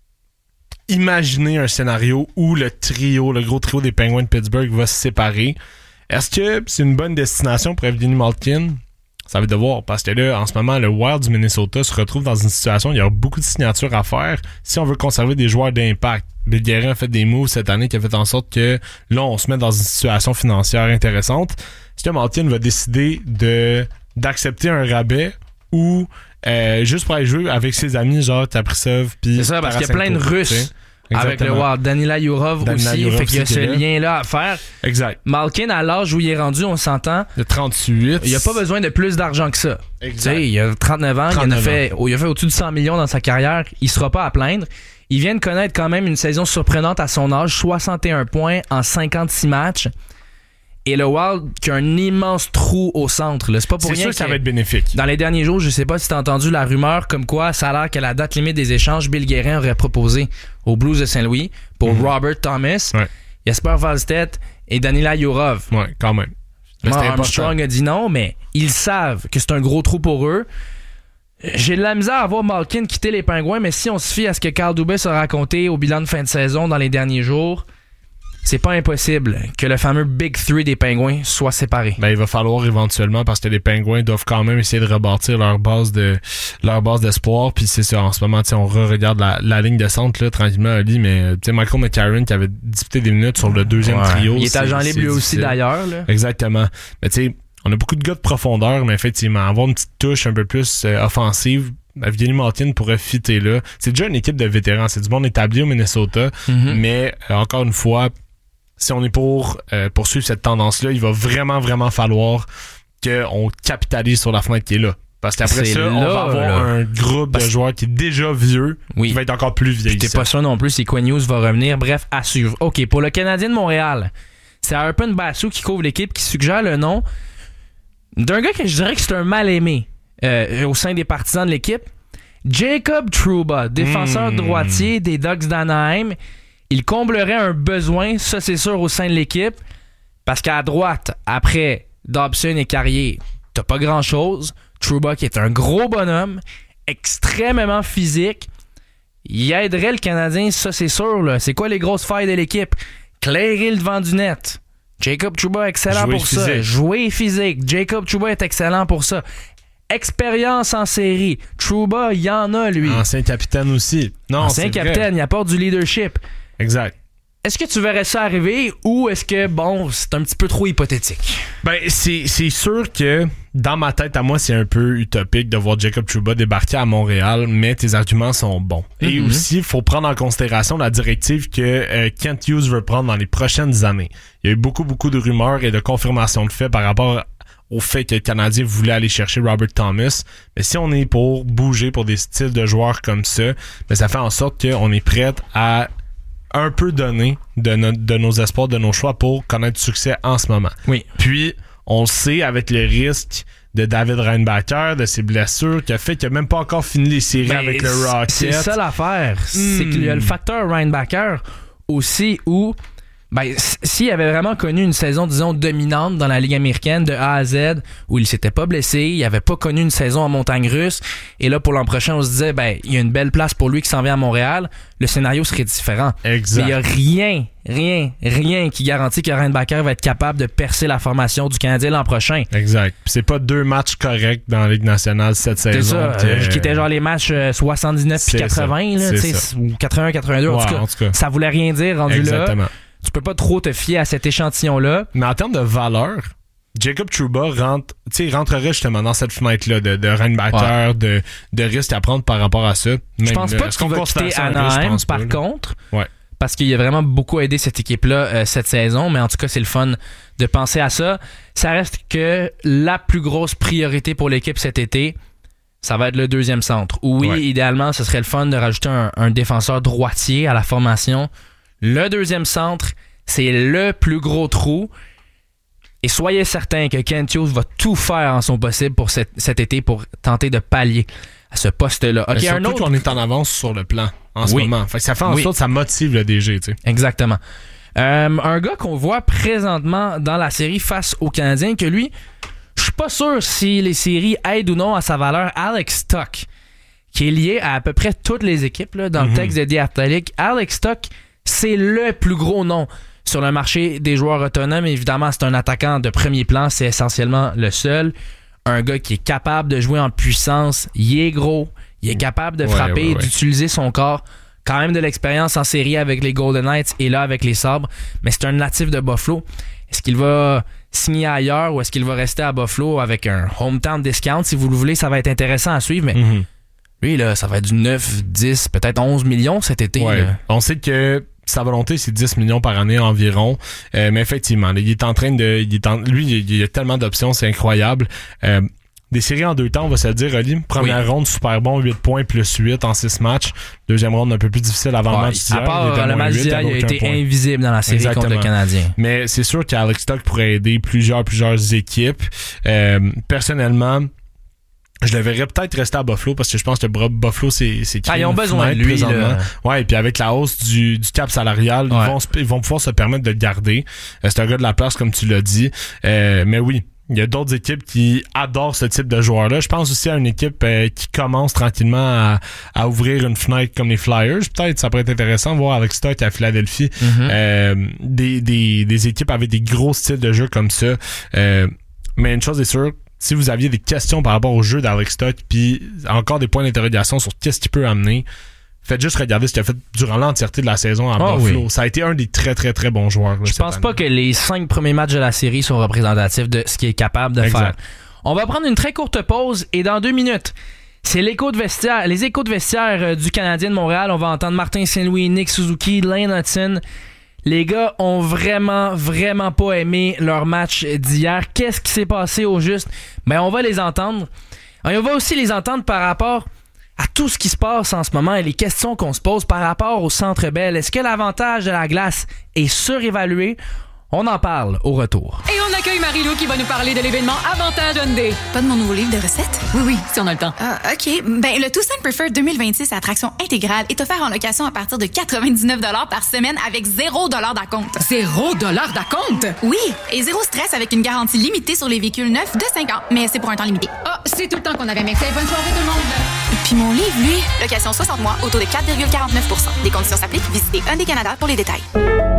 imaginer un scénario où le gros trio des Penguins de Pittsburgh va se séparer. Est-ce que c'est une bonne destination pour Evgeny Malkin? Ça va être de voir, parce que là, en ce moment, le Wild du Minnesota se retrouve dans une situation où il y a beaucoup de signatures à faire si on veut conserver des joueurs d'impact. Bill Guerin a fait des moves cette année qui a fait en sorte que là, on se met dans une situation financière intéressante. Est-ce que Malkin va décider d'accepter un rabais ou juste pour aller jouer avec ses amis, genre Kaprizov puis c'est ça, parce qu'il y a plein de Russes avec le Wild. Danila Yurov aussi, fait qu'il y a ce lien-là à faire. Exact. Malkin, à l'âge où il est rendu, on s'entend. De 38. Il n'y a pas besoin de plus d'argent que ça. Exact. Il a 39 ans, il a fait au-dessus de 100 millions dans sa carrière, il sera pas à plaindre. Il vient de connaître quand même une saison surprenante à son âge, 61 points en 56 matchs. Et le Wild qui a un immense trou au centre. Là. C'est pas pour rien sûr que ça va être bénéfique. Dans les derniers jours, je sais pas si t'as entendu la rumeur comme quoi ça a l'air qu'à la date limite des échanges, Bill Guerin aurait proposé aux Blues de Saint-Louis pour Robert Thomas, Jesper Wallstedt et Danila Yurov. Ouais, quand même. Armstrong a dit non, mais ils savent que c'est un gros trou pour eux. J'ai de la misère à voir Malkin quitter les Pingouins, mais si on se fie à ce que Carl Dubas a raconté au bilan de fin de saison dans les derniers jours, c'est pas impossible que le fameux Big Three des Pingouins soit séparé. Ben, il va falloir éventuellement, parce que les Pingouins doivent quand même essayer de rebâtir leur base d'espoir. Puis c'est ça, en ce moment, on regarde la ligne de centre là, tranquillement, Ali, mais Michael McCarron qui avait disputé des minutes sur le deuxième trio. Il est agent libre lui aussi d'ailleurs. Là. Exactement. Mais tu sais, on a beaucoup de gars de profondeur, mais effectivement, avoir une petite touche un peu plus offensive, Evgeny Malkin pourrait fitter là. C'est déjà une équipe de vétérans, c'est du monde établi au Minnesota, mais encore une fois, si on est pour poursuivre cette tendance-là, il va vraiment, vraiment falloir qu'on capitalise sur la fenêtre qui est là. Parce qu'après ça, on va avoir un groupe de joueurs qui est déjà vieux, qui va être encore plus vieux. T'es pas sûr non plus si Quinn Hughes va revenir. Bref, à suivre. OK, pour le Canadien de Montréal, c'est Arpon Basu qui couvre l'équipe, qui suggère le nom d'un gars que je dirais que c'est un mal-aimé au sein des partisans de l'équipe. Jacob Trouba, défenseur droitier des Ducks d'Anaheim. Il comblerait un besoin, ça c'est sûr, au sein de l'équipe, parce qu'à droite, après Dobson et Carrier, t'as pas grand-chose. Trouba qui est un gros bonhomme, extrêmement physique, il aiderait le Canadien, ça c'est sûr. Là. C'est quoi les grosses failles de l'équipe? Clairer le devant du net. Jacob Trouba excellent pour ça. Jouer physique. Jacob Trouba est excellent pour ça. Expérience en série. Trouba, il y en a, lui. Ancien capitaine aussi. Non, ancien capitaine, il apporte du leadership. Exact. Est-ce que tu verrais ça arriver ou est-ce que, bon, c'est un petit peu trop hypothétique? Ben, c'est sûr que dans ma tête, à moi, c'est un peu utopique de voir Jacob Trouba débarquer à Montréal, mais tes arguments sont bons. Et aussi, il faut prendre en considération la directive que Kent Hughes veut prendre dans les prochaines années. Il y a eu beaucoup de rumeurs et de confirmations de faits par rapport au fait que le Canadien voulait aller chercher Robert Thomas. Mais si on est pour bouger pour des styles de joueurs comme ça, ben ça fait en sorte qu'on est prêt à un peu donner de nos espoirs, de nos choix pour connaître du succès en ce moment. Oui. Puis, on le sait, avec le risque de David Reinbacher, de ses blessures, qui a fait qu'il n'a même pas encore fini les séries avec le Rocket. C'est ça l'affaire. C'est qu'il y a le facteur Reinbacher aussi où s'il avait vraiment connu une saison, disons, dominante dans la Ligue américaine de A à Z, où il s'était pas blessé, il avait pas connu une saison en montagne russe, et là, pour l'an prochain, on se disait, il y a une belle place pour lui qui s'en vient à Montréal, le scénario serait différent. Exact. Mais il y a rien qui garantit que Reinbacher va être capable de percer la formation du Canadien l'an prochain. Exact. Puis c'est pas 2 matchs corrects dans la Ligue nationale cette saison. C'est ça, qui étaient genre les matchs 79 puis 80, là, ou 81-82, en tout cas. Ça voulait rien dire rendu Exactement. là. Tu peux pas trop te fier à cet échantillon-là. Mais en termes de valeur, Jacob Trouba rentrerait justement dans cette fenêtre-là de Reinbacher, de risque à prendre par rapport à ça. Je pense pas qu'il va quitter Anaheim, par contre. Ouais. Parce qu'il a vraiment beaucoup aidé cette équipe-là cette saison. Mais en tout cas, c'est le fun de penser à ça. Ça reste que la plus grosse priorité pour l'équipe cet été, ça va être le deuxième centre. Oui, idéalement, ce serait le fun de rajouter un défenseur droitier à la formation. Le deuxième centre, c'est le plus gros trou. Et soyez certain que Kent Hughes va tout faire en son possible pour cet été pour tenter de pallier à ce poste-là. Okay, surtout qu'on est en avance sur le plan en ce moment. Fait que ça fait en sorte que ça motive le DG. Tu sais. Exactement. Un gars qu'on voit présentement dans la série face aux Canadiens, que lui, je suis pas sûr si les séries aident ou non à sa valeur, Alex Stock, qui est lié à peu près toutes les équipes là, dans le texte de The Athletic. Alex Stock, c'est le plus gros nom sur le marché des joueurs autonomes. Évidemment, c'est un attaquant de premier plan. C'est essentiellement le seul. Un gars qui est capable de jouer en puissance. Il est gros. Il est capable de frapper et d'utiliser son corps. Quand même de l'expérience en série avec les Golden Knights et là avec les Sabres. Mais c'est un natif de Buffalo. Est-ce qu'il va signer ailleurs ou est-ce qu'il va rester à Buffalo avec un hometown discount? Si vous le voulez, ça va être intéressant à suivre. Mais lui, là, ça va être du 9, 10, peut-être 11 millions cet été. Là. On sait que sa volonté, c'est 10 millions par année environ. Mais effectivement, il est en train de... Lui, il y a tellement d'options, c'est incroyable. Des séries en 2 temps, on va se le dire, Oli. Première ronde, super bon, 8 points plus 8 en 6 matchs. Deuxième ronde, un peu plus difficile avant le match d'hier. À part le match d'hier, il a été invisible dans la série contre le Canadien. Mais c'est sûr qu'Alex Stock pourrait aider plusieurs équipes. Personnellement, je le verrais peut-être rester à Buffalo parce que je pense que Buffalo, c'est ils ont besoin de lui. Ouais, et puis avec la hausse du cap salarial, ils vont pouvoir se permettre de le garder. C'est un gars de la place, comme tu l'as dit. Mais oui, il y a d'autres équipes qui adorent ce type de joueur-là. Je pense aussi à une équipe qui commence tranquillement à ouvrir une fenêtre comme les Flyers. Peut-être ça pourrait être intéressant de voir Alex Stock à Philadelphie. Des équipes avec des gros styles de jeu comme ça. Mais une chose est sûre, si vous aviez des questions par rapport au jeu d'Alex Stock, puis encore des points d'interrogation sur qu'est-ce qu'il peut amener, faites juste regarder ce qu'il a fait durant l'entièreté de la saison à Buffalo. Oui. Ça a été un des très, très, très bons joueurs. Je pense pas que les 5 premiers matchs de la série sont représentatifs de ce qu'il est capable de faire. On va prendre une très courte pause et dans 2 minutes, c'est les échos de vestiaire du Canadien de Montréal. On va entendre Martin Saint-Louis, Nick Suzuki, Lane Hudson. Les gars ont vraiment pas aimé leur match d'hier. Qu'est-ce qui s'est passé au juste? Ben, on va les entendre. Et on va aussi les entendre par rapport à tout ce qui se passe en ce moment et les questions qu'on se pose par rapport au Centre Bell. Est-ce que l'avantage de la glace est surévalué? On en parle au retour. Et on accueille Marie-Lou qui va nous parler de l'événement Avantage Hyundai. Pas de mon nouveau livre de recettes? Oui, si on a le temps. Ah, OK. Ben, le Tucson Preferred 2026 à attraction intégrale est offert en location à partir de 99 $ par semaine avec 0 $ d'acompte. 0 $ d'acompte? Oui, et 0 stress avec une garantie limitée sur les véhicules neufs de 5 ans. Mais c'est pour un temps limité. Ah, c'est tout le temps qu'on avait. Merci. Bonne soirée tout le monde. Puis mon livre, lui, location 60 mois, auto de 4,49 %. Des conditions s'appliquent. Visitez Hyundai Canada pour les détails.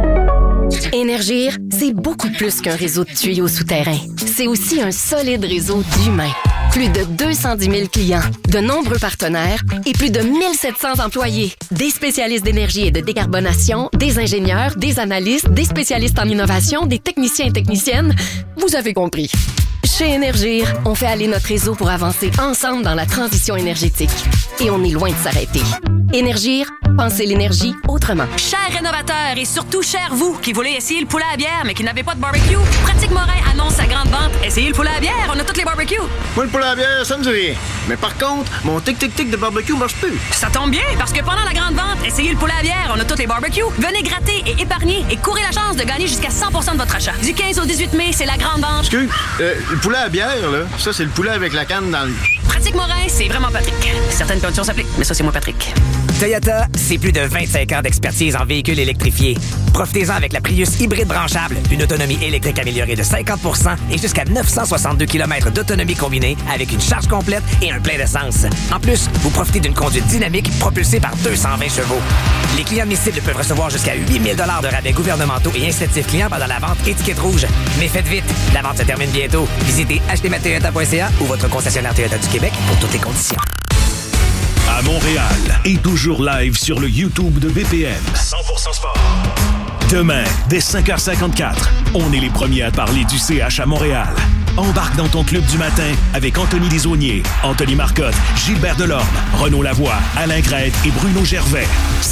Énergir, c'est beaucoup plus qu'un réseau de tuyaux souterrains. C'est aussi un solide réseau d'humains. Plus de 210 000 clients, de nombreux partenaires et plus de 1700 employés. Des spécialistes d'énergie et de décarbonation, des ingénieurs, des analystes, des spécialistes en innovation, des techniciens et techniciennes. Vous avez compris. Chez Énergir, on fait aller notre réseau pour avancer ensemble dans la transition énergétique. Et on est loin de s'arrêter. Énergir, pensez l'énergie autrement. Chers rénovateurs et surtout chers vous qui voulez essayer le poulet à bière mais qui n'avez pas de barbecue, Pratique Morin annonce sa grande vente. Essayez le poulet à bière, on a toutes les barbecues. Moi, le poulet à bière, ça me dit rien. Mais par contre, mon tic-tic-tic de barbecue marche plus. Ça tombe bien, parce que pendant la grande vente, essayez le poulet à bière, on a toutes les barbecues. Venez gratter et épargner et courez la chance de gagner jusqu'à 100% de votre achat. Du 15 au 18 mai, c'est la grande vente. Excuse, le poulet à bière, là, ça, c'est le poulet avec la canne dans le... Pratique Morin, c'est vraiment Patrick. Certaines conditions s'appliquent, mais ça, c'est moi, Patrick. Toyota, c'est plus de 25 ans d'expertise en véhicules électrifiés. Profitez-en avec la Prius hybride branchable. Une autonomie électrique améliorée de 50% et jusqu'à 962 km d'autonomie combinée avec une charge complète et un plein d'essence. En plus, vous profitez d'une conduite dynamique propulsée par 220 chevaux. Les clients admissibles peuvent recevoir jusqu'à 8 000 $ de rabais gouvernementaux et incitatifs clients pendant la vente étiquette rouge. Mais faites vite, la vente se termine bientôt. Visitez achetezmatoyota.ca ou votre concessionnaire Toyota du Québec pour toutes les conditions. À Montréal et toujours live sur le YouTube de BPM. 100% sport. Demain, dès 5h54, on est les premiers à parler du CH à Montréal. Embarque dans ton club du matin avec Anthony Desaulniers, Anthony Marcotte, Gilbert Delorme, Renaud Lavoie, Alain Grette et Bruno Gervais.